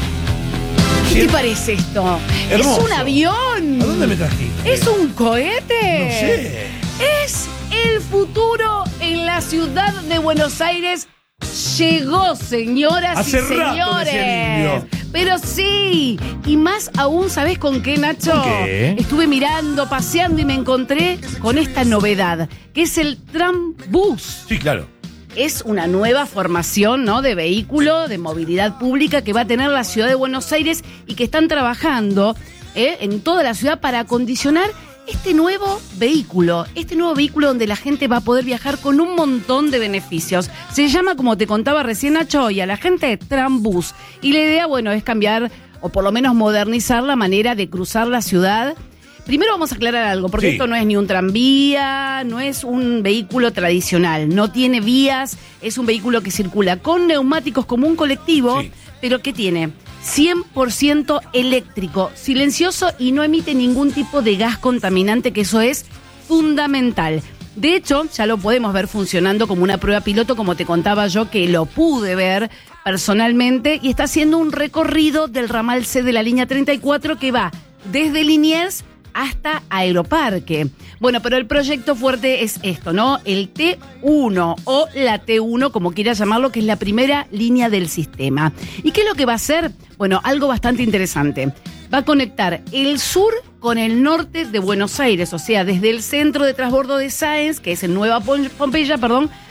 ¿Qué Siento. te parece esto? Hermoso. ¿Es un avión? ¿A dónde me trajiste? ¿Es un cohete? No sé. Es el futuro en la ciudad de Buenos Aires. Llegó, señoras Hace y rato decía el señores. indio. Pero sí, y más aún, ¿sabés con qué, Nacho? ¿Con qué? Estuve mirando, paseando y me encontré con esta novedad, que es el Trambús. Sí, claro. Es una nueva formación, ¿no?, de vehículo de movilidad pública que va a tener la ciudad de Buenos Aires y que están trabajando ¿eh? en toda la ciudad para acondicionar este nuevo vehículo, este nuevo vehículo donde la gente va a poder viajar con un montón de beneficios. Se llama, como te contaba recién, Nacho, y a la gente Trambús. Y la idea, bueno, es cambiar o por lo menos modernizar la manera de cruzar la ciudad. Primero vamos a aclarar algo, porque sí. esto no es ni un tranvía, no es un vehículo tradicional, no tiene vías, es un vehículo que circula con neumáticos como un colectivo, sí. pero que tiene cien por ciento eléctrico, silencioso y no emite ningún tipo de gas contaminante, que eso es fundamental. De hecho, ya lo podemos ver funcionando como una prueba piloto, como te contaba yo, que lo pude ver personalmente, y está haciendo un recorrido del ramal C de la línea treinta y cuatro que va desde Liniers hasta Aeroparque. Bueno, pero el proyecto fuerte es esto, ¿no? El T uno o la T uno, como quieras llamarlo, que es la primera línea del sistema. ¿Y qué es lo que va a hacer? Bueno, algo bastante interesante. Va a conectar el sur con el norte de Buenos Aires, o sea, desde el centro de transbordo de Sáenz, que es en Nueva Pompeya, perdón,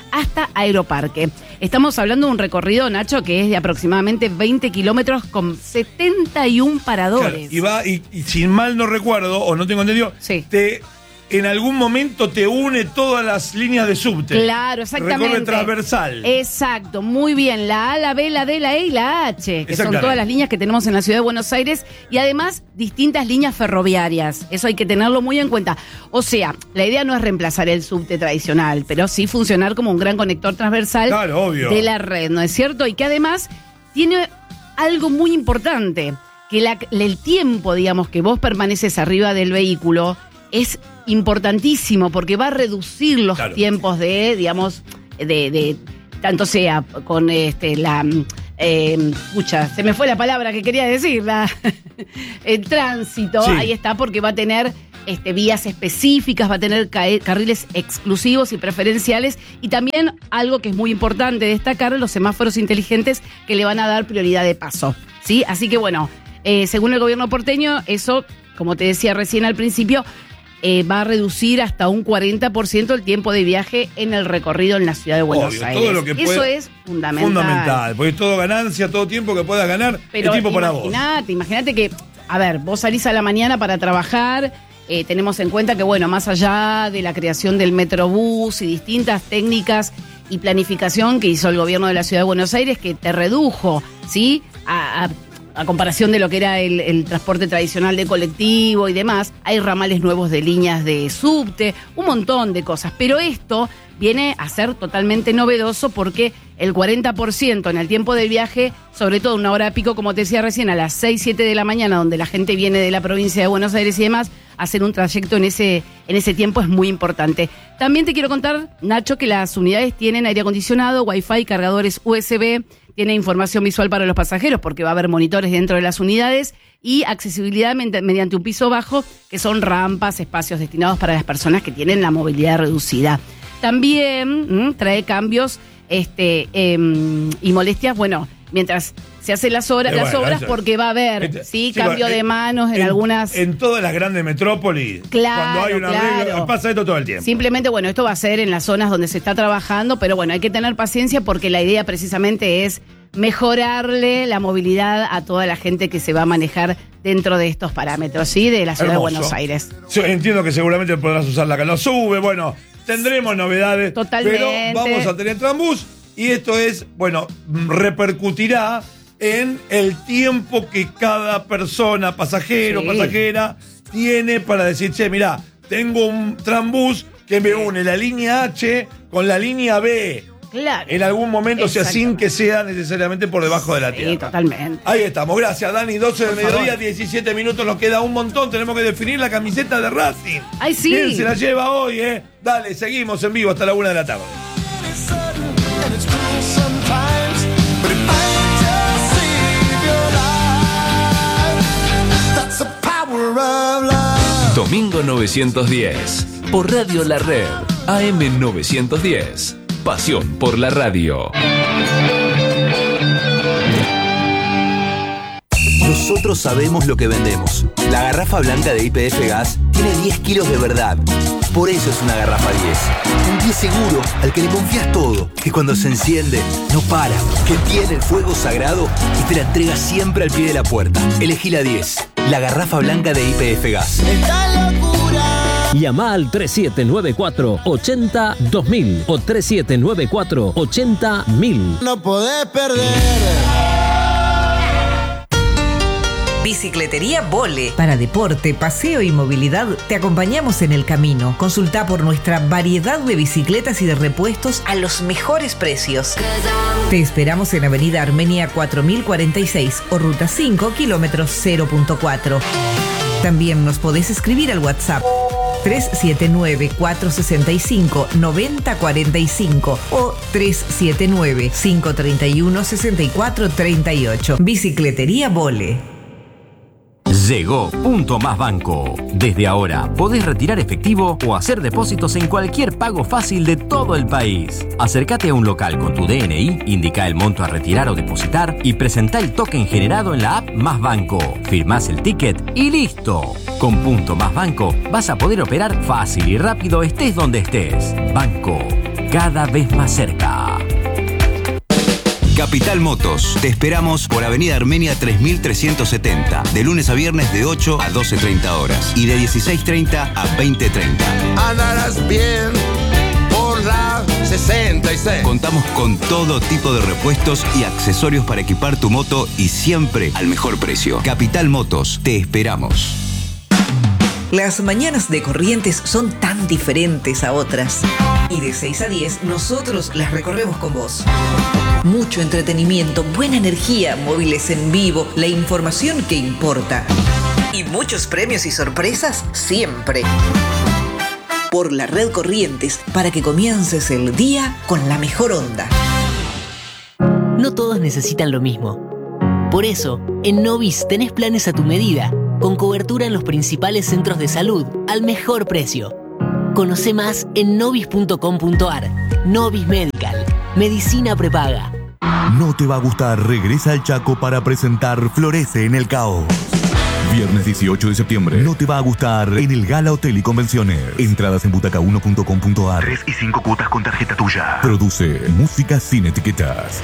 hasta Aeroparque. Estamos hablando de un recorrido, Nacho, que es de aproximadamente veinte kilómetros con setenta y un paradores. Claro, y va, y, y si mal no recuerdo, o no tengo entendido, sí. te, en algún momento te une todas las líneas de subte. Claro, exactamente. Recorre transversal. Exacto, muy bien. La A, la B, la D, la E y la H, que son todas las líneas que tenemos en la ciudad de Buenos Aires, y además distintas líneas ferroviarias. Eso hay que tenerlo muy en cuenta. O sea, la idea no es reemplazar el subte tradicional, pero sí funcionar como un gran conector transversal claro, obvio. de la red, ¿no es cierto? Y que además tiene algo muy importante, que la, el tiempo, digamos, que vos permaneces arriba del vehículo es importantísimo porque va a reducir los claro. tiempos de, digamos, de, de tanto sea con este la eh, escucha, se me fue la palabra que quería decir, la, el tránsito, sí. Ahí está, porque va a tener este, vías específicas, va a tener ca- carriles exclusivos y preferenciales, y también algo que es muy importante destacar, los semáforos inteligentes que le van a dar prioridad de paso, ¿sí? Así que bueno, eh, según el gobierno porteño, eso, como te decía recién al principio, Eh, va a reducir hasta un cuarenta por ciento el tiempo de viaje en el recorrido en la ciudad de Buenos Obvio, Aires. todo lo que Eso puede, es fundamental. Fundamental, porque todo ganancia, todo tiempo que puedas ganar, pero es tiempo para vos. Imagínate, imagínate que, a ver, vos salís a la mañana para trabajar, eh, tenemos en cuenta que, bueno, más allá de la creación del Metrobús y distintas técnicas y planificación que hizo el gobierno de la ciudad de Buenos Aires, que te redujo, ¿sí? A, a a comparación de lo que era el, el transporte tradicional de colectivo y demás, hay ramales nuevos de líneas de subte, un montón de cosas, pero esto viene a ser totalmente novedoso porque el cuarenta por ciento en el tiempo del viaje, sobre todo una hora pico, como te decía recién, a las seis, siete de la mañana, donde la gente viene de la provincia de Buenos Aires y demás, hacer un trayecto en ese, en ese tiempo es muy importante. También te quiero contar, Nacho, que las unidades tienen aire acondicionado, wifi, cargadores U S B, tiene información visual para los pasajeros porque va a haber monitores dentro de las unidades y accesibilidad mediante un piso bajo, que son rampas, espacios destinados para las personas que tienen la movilidad reducida. También mmm, trae cambios este, eh, y molestias, bueno, mientras se hacen las horas, bueno, las obras, porque va a haber este, ¿sí? Sí, cambio en, de manos en, en algunas... En todas las grandes metrópolis, claro, cuando hay una claro. regla, pasa esto todo el tiempo. Simplemente, bueno, esto va a ser en las zonas donde se está trabajando, pero bueno, hay que tener paciencia porque la idea precisamente es mejorarle la movilidad a toda la gente que se va a manejar dentro de estos parámetros, ¿sí? De la ciudad Hermoso. de Buenos Aires. Yo entiendo que seguramente podrás usar la que no sube, bueno, tendremos novedades. Totalmente. Pero vamos a tener Trambús y esto es, bueno, repercutirá en el tiempo que cada persona, pasajero, sí. pasajera, tiene para decir, che, mirá, tengo un Trambús que me une la línea H con la línea B. Claro. En algún momento, o sea, sin que sea necesariamente por debajo de la tierra. Sí, totalmente. Ahí estamos. Gracias, Dani. doce del por mediodía, favor. diecisiete minutos. Nos queda un montón. Tenemos que definir la camiseta de Racing. Ay, sí. ¿Quién se la lleva hoy, eh? Dale, seguimos en vivo hasta la una de la tarde. Domingo novecientos diez. Por Radio La Red. A M novecientos diez. Pasión por la radio. Nosotros sabemos lo que vendemos. La garrafa blanca de Y P F Gas tiene diez kilos de verdad. Por eso es una garrafa diez. Un diez seguro al que le confías todo. Que cuando se enciende, no para. Que tiene el fuego sagrado y te la entrega siempre al pie de la puerta. Elegí la diez. La garrafa blanca de Y P F Gas. ¡Esta locura! Llama al tres siete nueve cuatro, ocho cero, dos mil o tres siete nueve cuatro, ocho cero, mil. No podés perder. Bicicletería Vole. Para deporte, paseo y movilidad, te acompañamos en el camino. Consulta por nuestra variedad de bicicletas y de repuestos a los mejores precios. Te esperamos en Avenida Armenia cuatro mil cuarenta y seis o Ruta cinco, kilómetros cero punto cuatro. También nos podés escribir al WhatsApp tres siete nueve, cuatro seis cinco, nueve cero cuatro cinco o tres siete nueve, cinco tres uno, seis cuatro tres ocho. Bicicletería Vole. Llegó Punto Más Banco. Desde ahora podés retirar efectivo o hacer depósitos en cualquier pago fácil de todo el país. Acércate a un local con tu D N I, indica el monto a retirar o depositar y presentá el token generado en la app Más Banco. Firmás el ticket y listo. Con Punto Más Banco vas a poder operar fácil y rápido estés donde estés. Banco cada vez más cerca. Capital Motos. Te esperamos por Avenida Armenia tres mil trescientos setenta. De lunes a viernes de ocho a doce treinta horas. Y de dieciséis treinta a veinte treinta. Andarás bien por la sesenta y seis. Contamos con todo tipo de repuestos y accesorios para equipar tu moto y siempre al mejor precio. Capital Motos. Te esperamos. Las mañanas de Corrientes son tan diferentes a otras. Y de seis a diez nosotros las recorremos con vos. Mucho entretenimiento, buena energía, móviles en vivo, la información que importa. Y muchos premios y sorpresas siempre. Por la red Corrientes, para que comiences el día con la mejor onda. No todos necesitan lo mismo. Por eso, en Novis tenés planes a tu medida, con cobertura en los principales centros de salud, al mejor precio. Conoce más en novis punto com punto ar. Novis Medical. Medicina prepaga. No te va a gustar, regresa al Chaco para presentar Florece en el Caos. Viernes dieciocho de septiembre. No te va a gustar en el Gala Hotel y Convenciones. Entradas en butaca uno punto com punto ar. tres y cinco cuotas con tarjeta tuya. Produce Música sin etiquetas.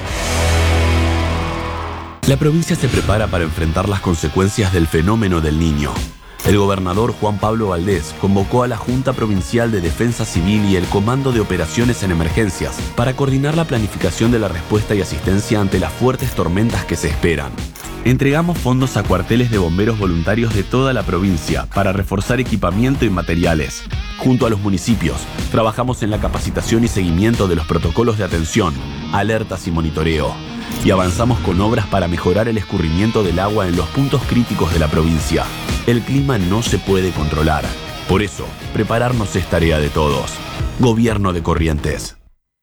La provincia se prepara para enfrentar las consecuencias del fenómeno del Niño. El gobernador Juan Pablo Valdés convocó a la Junta Provincial de Defensa Civil y el Comando de Operaciones en Emergencias para coordinar la planificación de la respuesta y asistencia ante las fuertes tormentas que se esperan. Entregamos fondos a cuarteles de bomberos voluntarios de toda la provincia para reforzar equipamiento y materiales. Junto a los municipios, trabajamos en la capacitación y seguimiento de los protocolos de atención, alertas y monitoreo. Y avanzamos con obras para mejorar el escurrimiento del agua en los puntos críticos de la provincia. El clima no se puede controlar. Por eso, prepararnos es tarea de todos. Gobierno de Corrientes.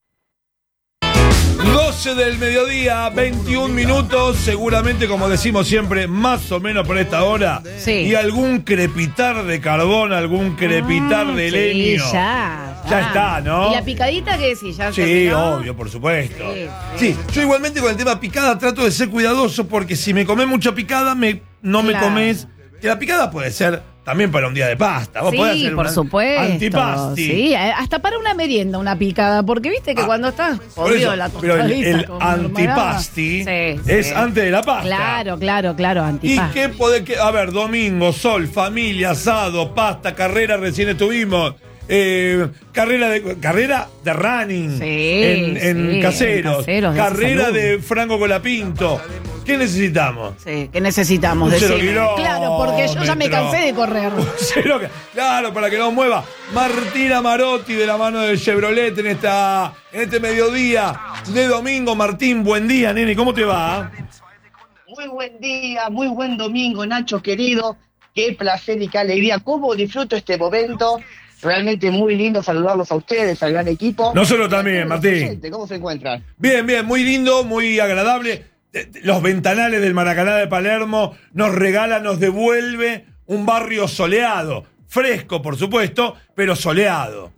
doce del mediodía, veintiún minutos, seguramente como decimos siempre, más o menos por esta hora. Sí. Y algún crepitar de carbón, algún crepitar Mm, de sí, leño. ya, Ya está, ¿no? ¿Y la picadita qué decís? ¿Ya Sí, terminó? obvio, por supuesto. Sí, Sí, yo igualmente con el tema picada trato de ser cuidadoso porque si me comes mucha picada, me, no me Claro. comes. Que la picada puede ser también para un día de pasta. Vos podés Sí, hacer por un supuesto. antipasti. Sí, hasta para una merienda, una picada. Porque viste que cuando estás Por jodido eso, la pero el, tostadita el con antipasti mermelada. Sí, es sí. antes de la pasta. Claro, claro, claro, ¿Y antipasti. qué podés que, a ver, domingo, sol, familia, asado, pasta, carrera, recién estuvimos. Eh, carrera de carrera de running Sí, en, en sí, caseros, en caseros, de carrera salud. de Franco Colapinto. ¿Qué necesitamos? Sí, ¿qué necesitamos? Un cero Decime. kilómetro. Claro, porque yo ya me cansé de correr. Cero que- Claro, para que nos mueva. Martina Marotti de la mano del Chevrolet en esta en este mediodía de domingo. Martín, buen día, nene, ¿cómo te va? Muy buen día, muy buen domingo, Nacho querido. Qué placer y qué alegría. Cómo disfruto este momento. Realmente muy lindo saludarlos a ustedes, al gran equipo. Nosotros también, Martín. Gente, ¿cómo se encuentran? Bien, bien, muy lindo, muy agradable. Eh, Los ventanales del Maracaná de Palermo nos regala, nos devuelve un barrio soleado. Fresco, por supuesto, pero soleado.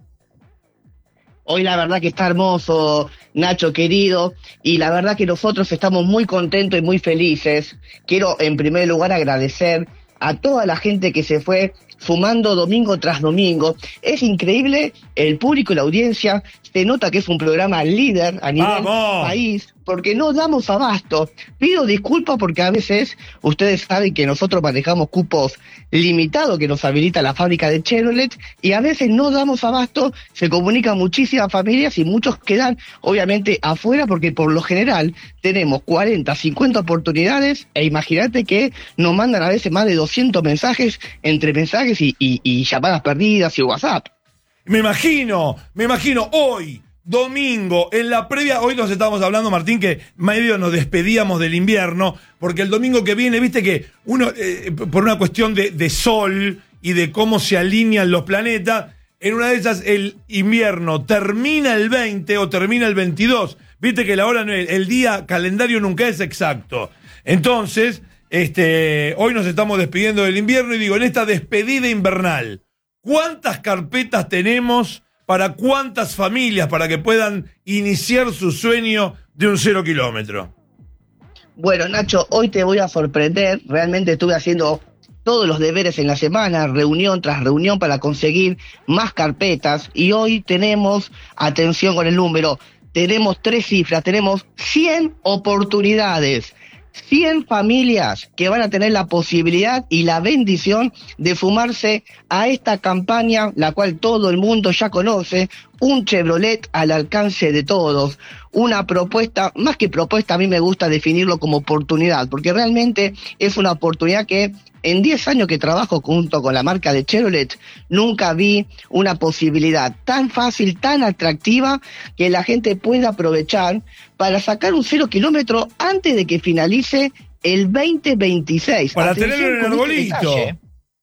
Hoy la verdad que está hermoso, Nacho querido, y la verdad que nosotros estamos muy contentos y muy felices. Quiero en primer lugar agradecer a toda la gente que se fue sumando domingo tras domingo. Es increíble el público y la audiencia. Se nota que es un programa líder a nivel ¡Vamos! país, porque no damos abasto. Pido disculpas porque a veces ustedes saben que nosotros manejamos cupos limitados que nos habilita la fábrica de Chevrolet y a veces no damos abasto, se comunican muchísimas familias y muchos quedan obviamente afuera porque por lo general tenemos cuarenta, cincuenta oportunidades e imagínate que nos mandan a veces más de doscientos mensajes entre mensajes y, y, y llamadas perdidas y WhatsApp. Me imagino, me imagino hoy, domingo, en la previa, hoy nos estábamos hablando, Martín, que medio nos despedíamos del invierno, porque el domingo que viene, viste que uno, eh, por una cuestión de, de sol y de cómo se alinean los planetas, en una de esas el invierno termina el veinte o termina el veintidós. Viste que la hora, no es- el día calendario nunca es exacto. Entonces, este, hoy nos estamos despidiendo del invierno y digo, en esta despedida invernal, ¿cuántas carpetas tenemos para cuántas familias para que puedan iniciar su sueño de un cero kilómetro? Bueno, Nacho, hoy te voy a sorprender. Realmente estuve haciendo todos los deberes en la semana, reunión tras reunión para conseguir más carpetas y hoy tenemos, atención con el número, tenemos tres cifras, tenemos cien oportunidades. cien familias que van a tener la posibilidad y la bendición de sumarse a esta campaña, la cual todo el mundo ya conoce, un Chevrolet al alcance de todos, una propuesta, más que propuesta, a mí me gusta definirlo como oportunidad, porque realmente es una oportunidad que en diez años que trabajo junto con la marca de Chevrolet, nunca vi una posibilidad tan fácil, tan atractiva, que la gente pueda aprovechar para sacar un cero kilómetro antes de que finalice el veinte veintiséis. Para Atención tenerlo en el con este arbolito. detalle.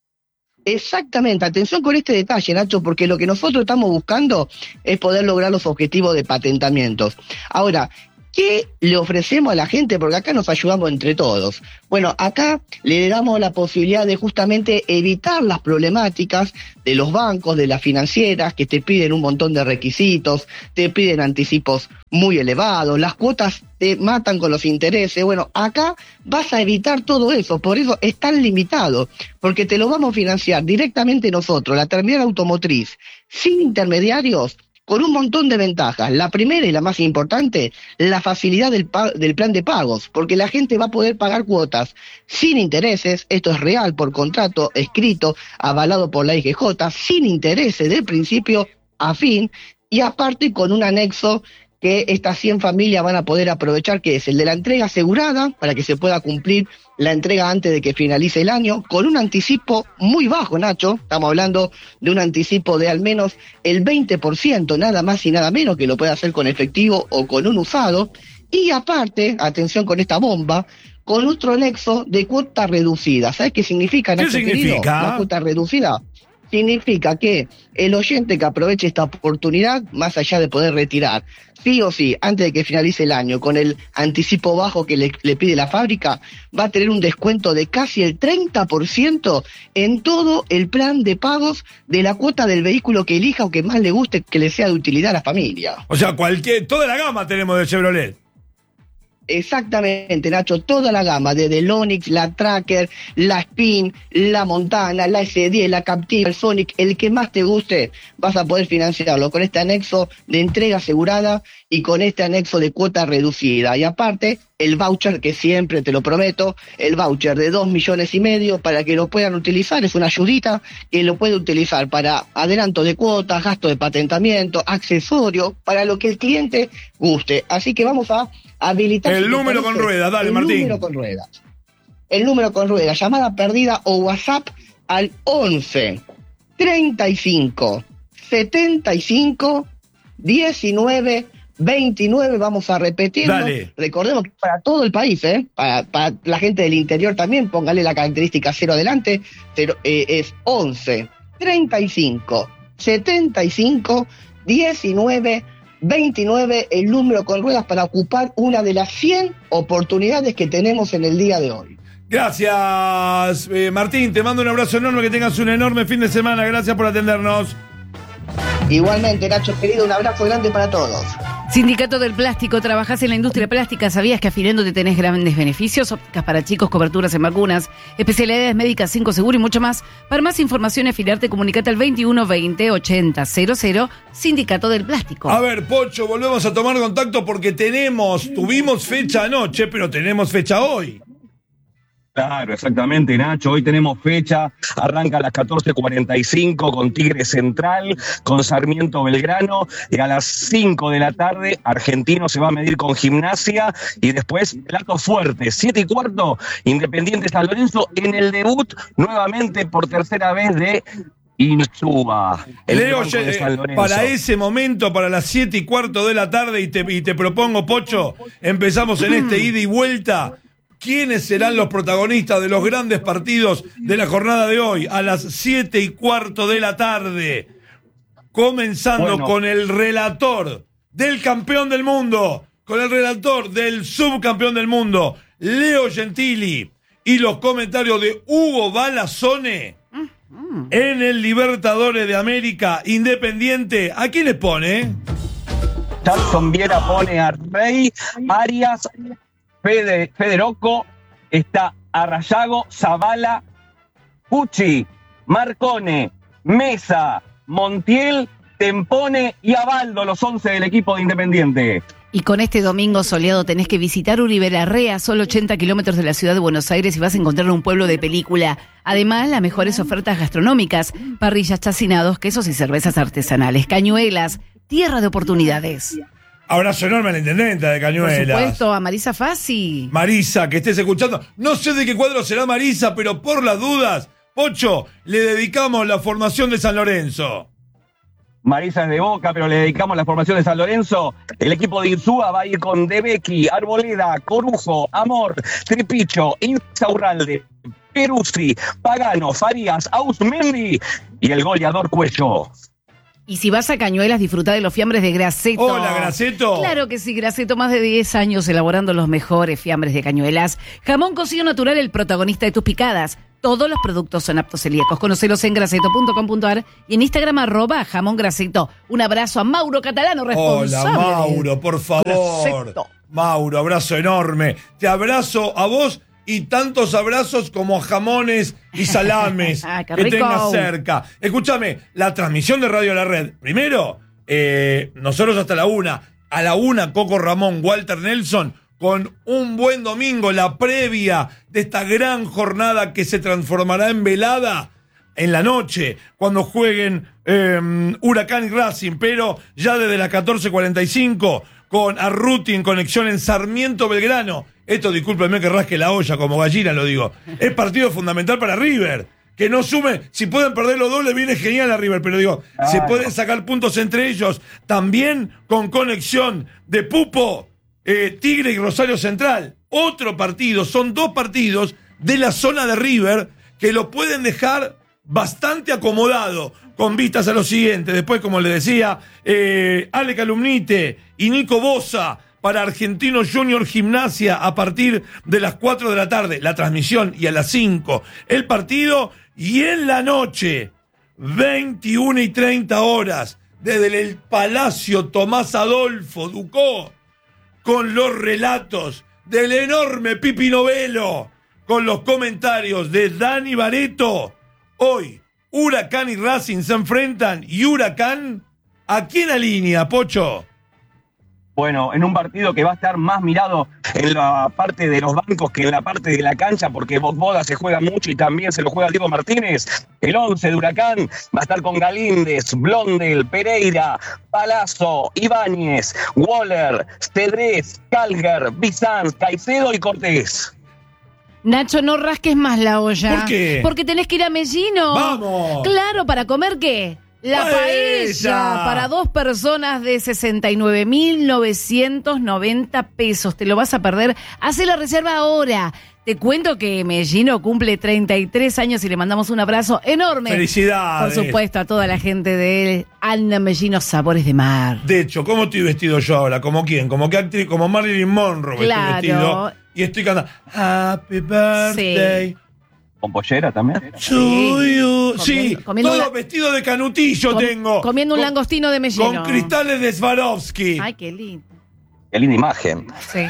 Exactamente, atención con este detalle, Nacho, porque lo que nosotros estamos buscando es poder lograr los objetivos de patentamientos. Ahora, ¿qué le ofrecemos a la gente? Porque acá nos ayudamos entre todos. Bueno, acá le damos la posibilidad de justamente evitar las problemáticas de los bancos, de las financieras, que te piden un montón de requisitos, te piden anticipos muy elevados, las cuotas te matan con los intereses. Bueno, acá vas a evitar todo eso, por eso es tan limitado, porque te lo vamos a financiar directamente nosotros, la terminal automotriz, sin intermediarios, con un montón de ventajas. La primera y la más importante, la facilidad del, pa- del plan de pagos, porque la gente va a poder pagar cuotas sin intereses, esto es real por contrato escrito, avalado por la I G J, sin intereses de principio a fin, y aparte con un anexo que estas cien familias van a poder aprovechar, que es el de la entrega asegurada, para que se pueda cumplir la entrega antes de que finalice el año, con un anticipo muy bajo, Nacho, estamos hablando de un anticipo de al menos el veinte por ciento, nada más y nada menos, que lo puede hacer con efectivo o con un usado, y aparte, atención con esta bomba, con otro anexo de cuota reducida. ¿Sabes qué significa, Nacho? ¿Qué significa? Querido? La cuota reducida significa que el oyente que aproveche esta oportunidad, más allá de poder retirar, sí o sí, antes de que finalice el año, con el anticipo bajo que le, le pide la fábrica, va a tener un descuento de casi el treinta por ciento en todo el plan de pagos de la cuota del vehículo que elija o que más le guste, que le sea de utilidad a la familia. O sea, cualquier, toda la gama tenemos de Chevrolet. Exactamente, Nacho, toda la gama, desde el Onix, la Tracker, la Spin, la Montana, la S diez, la Captiva, el Sonic, el que más te guste, vas a poder financiarlo con este anexo de entrega asegurada y con este anexo de cuota reducida. Y aparte, el voucher, que siempre te lo prometo, el voucher de dos millones y medio para que lo puedan utilizar, es una ayudita que lo puede utilizar para adelanto de cuotas, gasto de patentamiento, accesorio, para lo que el cliente guste. Así que vamos a habilitar... El número con ruedas, dale, el Martín. El número con ruedas. El número con ruedas, llamada perdida o WhatsApp al once, treinta y cinco, setenta y cinco, diecinueve, veintinueve, vamos a repetirlo. Dale. Recordemos que para todo el país, ¿eh? Para, para la gente del interior también, póngale la característica cero adelante, pero, eh, es once, treinta y cinco, setenta y cinco, diecinueve, veintinueve, el número con ruedas para ocupar una de las cien oportunidades que tenemos en el día de hoy. Gracias, eh, Martín. Te mando un abrazo enorme, que tengas un enorme fin de semana. Gracias por atendernos. Igualmente, Nacho, querido, un abrazo grande para todos. Sindicato del Plástico, trabajás en la industria plástica, ¿sabías que afilándote tenés grandes beneficios? Ópticas para chicos, coberturas en vacunas, especialidades médicas, cinco seguro y mucho más. Para más información y afiliarte, comunicate al veintiuno veinte ochenta cero cero, Sindicato del Plástico. A ver, Pocho, volvemos a tomar contacto porque tenemos, tuvimos fecha anoche, pero tenemos fecha hoy. Claro, exactamente, Nacho. Hoy tenemos fecha, arranca a las catorce cuarenta y cinco con Tigre Central, con Sarmiento Belgrano, y a las cinco de la tarde Argentino se va a medir con Gimnasia, y después plato fuerte, siete y cuarto, Independiente San Lorenzo, en el debut nuevamente por tercera vez de Insúa. Leo, eh, para ese momento, para las siete y cuarto de la tarde, y te, y te propongo, Pocho, empezamos en este ida y vuelta. ¿Quiénes serán los protagonistas de los grandes partidos de la jornada de hoy? A las siete y cuarto de la tarde. Comenzando bueno. con el relator del campeón del mundo, con el relator del subcampeón del mundo, Leo Gentili, y los comentarios de Hugo Balazone mm-hmm. en el Libertadores de América Independiente. ¿A quién les pone? Jackson Viera pone a Rey, Arias, Fede, Federico, está Arrayago, Zavala, Pucci, Marcone, Mesa, Montiel, Tempone y Abaldo, los once del equipo de Independiente. Y con este domingo soleado tenés que visitar Uribe Larrea, solo ochenta kilómetros de la ciudad de Buenos Aires, y vas a encontrar un pueblo de película. Además, las mejores ofertas gastronómicas, parrillas, chacinados, quesos y cervezas artesanales. Cañuelas, tierra de oportunidades. Abrazo enorme a la intendenta de Cañuelas. Por supuesto, a Marisa Fassi. Marisa, que estés escuchando. No sé de qué cuadro será Marisa, pero por las dudas, Pocho, le dedicamos la formación de San Lorenzo. Marisa es de Boca, pero le dedicamos la formación de San Lorenzo. El equipo de Insúa va a ir con Debecki, Arboleda, Corujo, Amor, Tripicho, Insaurralde, Peruzzi, Pagano, Farías, Ausmendi y el goleador Cuello. Y si vas a Cañuelas, disfruta de los fiambres de Graceto. Hola, Graceto. Claro que sí, Graceto, más de diez años elaborando los mejores fiambres de Cañuelas. Jamón cocido natural, el protagonista de tus picadas. Todos los productos son aptos celíacos. Conocelos en graceto punto com punto ar y en Instagram arroba jamón Graceto. Un abrazo a Mauro Catalano, responsable. Hola, Mauro, por favor. Graceto. Mauro, abrazo enorme. Te abrazo a vos y tantos abrazos como jamones y salames ah, qué que rico. tengas cerca. Escúchame, la transmisión de Radio La Red. Primero, eh, nosotros hasta la una. A la una, Coco Ramón, Walter Nelson, con un buen domingo, la previa de esta gran jornada que se transformará en velada en la noche, cuando jueguen eh, Huracán y Racing, pero ya desde las catorce cuarenta y cinco, con Arruti en conexión en Sarmiento Belgrano. Esto, discúlpenme que rasque la olla, como gallina lo digo. Es partido fundamental para River. Que no sume, si pueden perder los dobles, viene genial a River, pero digo, ah, se pueden sacar puntos entre ellos. También con conexión de Pupo, eh, Tigre y Rosario Central. Otro partido, son dos partidos de la zona de River que lo pueden dejar bastante acomodado, con vistas a lo siguiente. Después, como le decía, eh, Ale Calumnite y Nico Bosa para Argentino Junior Gimnasia a partir de las cuatro de la tarde, la transmisión, y a las cinco el partido, y en la noche, veintiuna y treinta horas, desde el Palacio Tomás Adolfo Ducó, con los relatos del enorme Pipi Novelo, con los comentarios de Dani Bareto. Hoy, Huracán y Racing se enfrentan, y Huracán, ¿a quién alinea, Pocho? Bueno, en un partido que va a estar más mirado en la parte de los bancos que en la parte de la cancha, porque Boda se juega mucho y también se lo juega Diego Martínez. El once de Huracán va a estar con Galíndez, Blondel, Pereira, Palazzo, Ibáñez, Waller, Cedrés, Calgar, Bizanz, Caicedo y Cortés. Nacho, no rasques más la olla. ¿Por qué? Porque tenés que ir a Mellino. ¡Vamos! Claro, ¿para comer qué? La paella, ¡Paella! Para dos personas de sesenta y nueve mil novecientos noventa pesos. Te lo vas a perder. Hacé la reserva ahora. Te cuento que Mellino cumple treinta y tres años y le mandamos un abrazo enorme. ¡Felicidades! Por supuesto, a toda la gente de Alna Mellino Sabores de Mar. De hecho, ¿cómo estoy vestido yo ahora? ¿Como quién? ¿Como qué actriz? Como Marilyn Monroe Claro. estoy vestido. Y estoy cantando Happy Birthday. Sí. ¿Con pollera también? To you. Sí, comiendo todo la- vestido de canutillo Com- tengo. Comiendo un Con- langostino de Mellino. Con cristales de Swarovski. Ay, qué lindo. Qué linda imagen. Sí.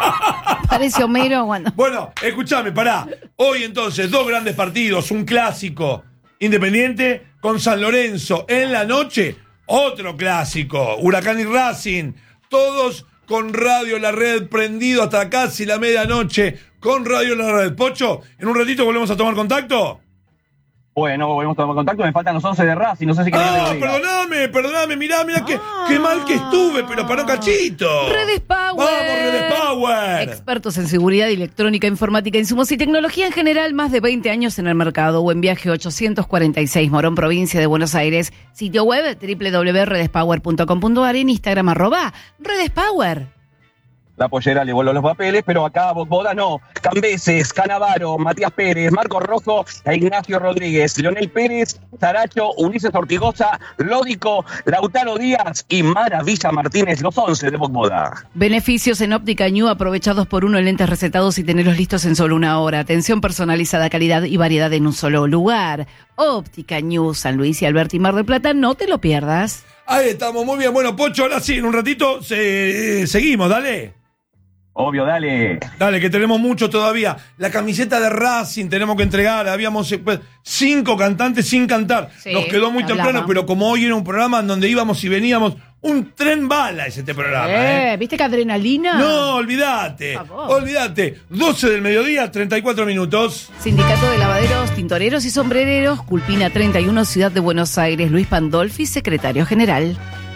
Parece Homero cuando... Bueno, escúchame, pará. Hoy entonces, dos grandes partidos, un clásico Independiente con San Lorenzo. En la noche, otro clásico, Huracán y Racing. Todos con Radio La Red prendido hasta casi la medianoche con Radio La Red. Pocho, en un ratito volvemos a tomar contacto. Bueno, volvemos a tomar contacto. Me faltan los once de Racing. No sé si querés que Ah, te lo diga. perdóname, perdóname, mirá, mirá qué, qué mal que estuve, pero paró cachito. Redes Power. Vamos, Redes Power. Expertos en seguridad electrónica, informática, insumos y tecnología en general, más de veinte años en el mercado. Buen Viaje ochocientos cuarenta y seis, Morón, provincia de Buenos Aires. Sitio web doble u doble u doble u punto redes power punto com punto ar, en Instagram arroba Redes Power. La pollera le voló los papeles, pero acá Boda no. Cambeses, Canavaro, Matías Pérez, Marcos Rojo e Ignacio Rodríguez, Leonel Pérez, Saracho, Ulises Ortigosa, Lódico, Lautaro Díaz y Maravilla Martínez, los once de Boda. Beneficios en Óptica Ñu, aprovechados por uno en lentes recetados y tenerlos listos en solo una hora. Atención personalizada, calidad y variedad en un solo lugar. Óptica Ñu, San Luis y Alberti, Mar del Plata, no te lo pierdas. Ahí estamos, muy bien. Bueno, Pocho, ahora sí, en un ratito se- eh, seguimos, dale. Obvio, dale. Dale, que tenemos mucho todavía. La camiseta de Racing tenemos que entregar. Habíamos eh, pues, cinco cantantes sin cantar. Sí, Nos quedó muy hablaba. temprano, pero como hoy era un programa en donde íbamos y veníamos, un tren bala es este programa. Eh, ¿eh? ¿Viste qué adrenalina? No, olvídate. Olvídate. doce del mediodía, treinta y cuatro minutos. Sindicato de Lavaderos, Tintoreros y Sombrereros, Culpina treinta y uno, Ciudad de Buenos Aires, Luis Pandolfi, secretario general.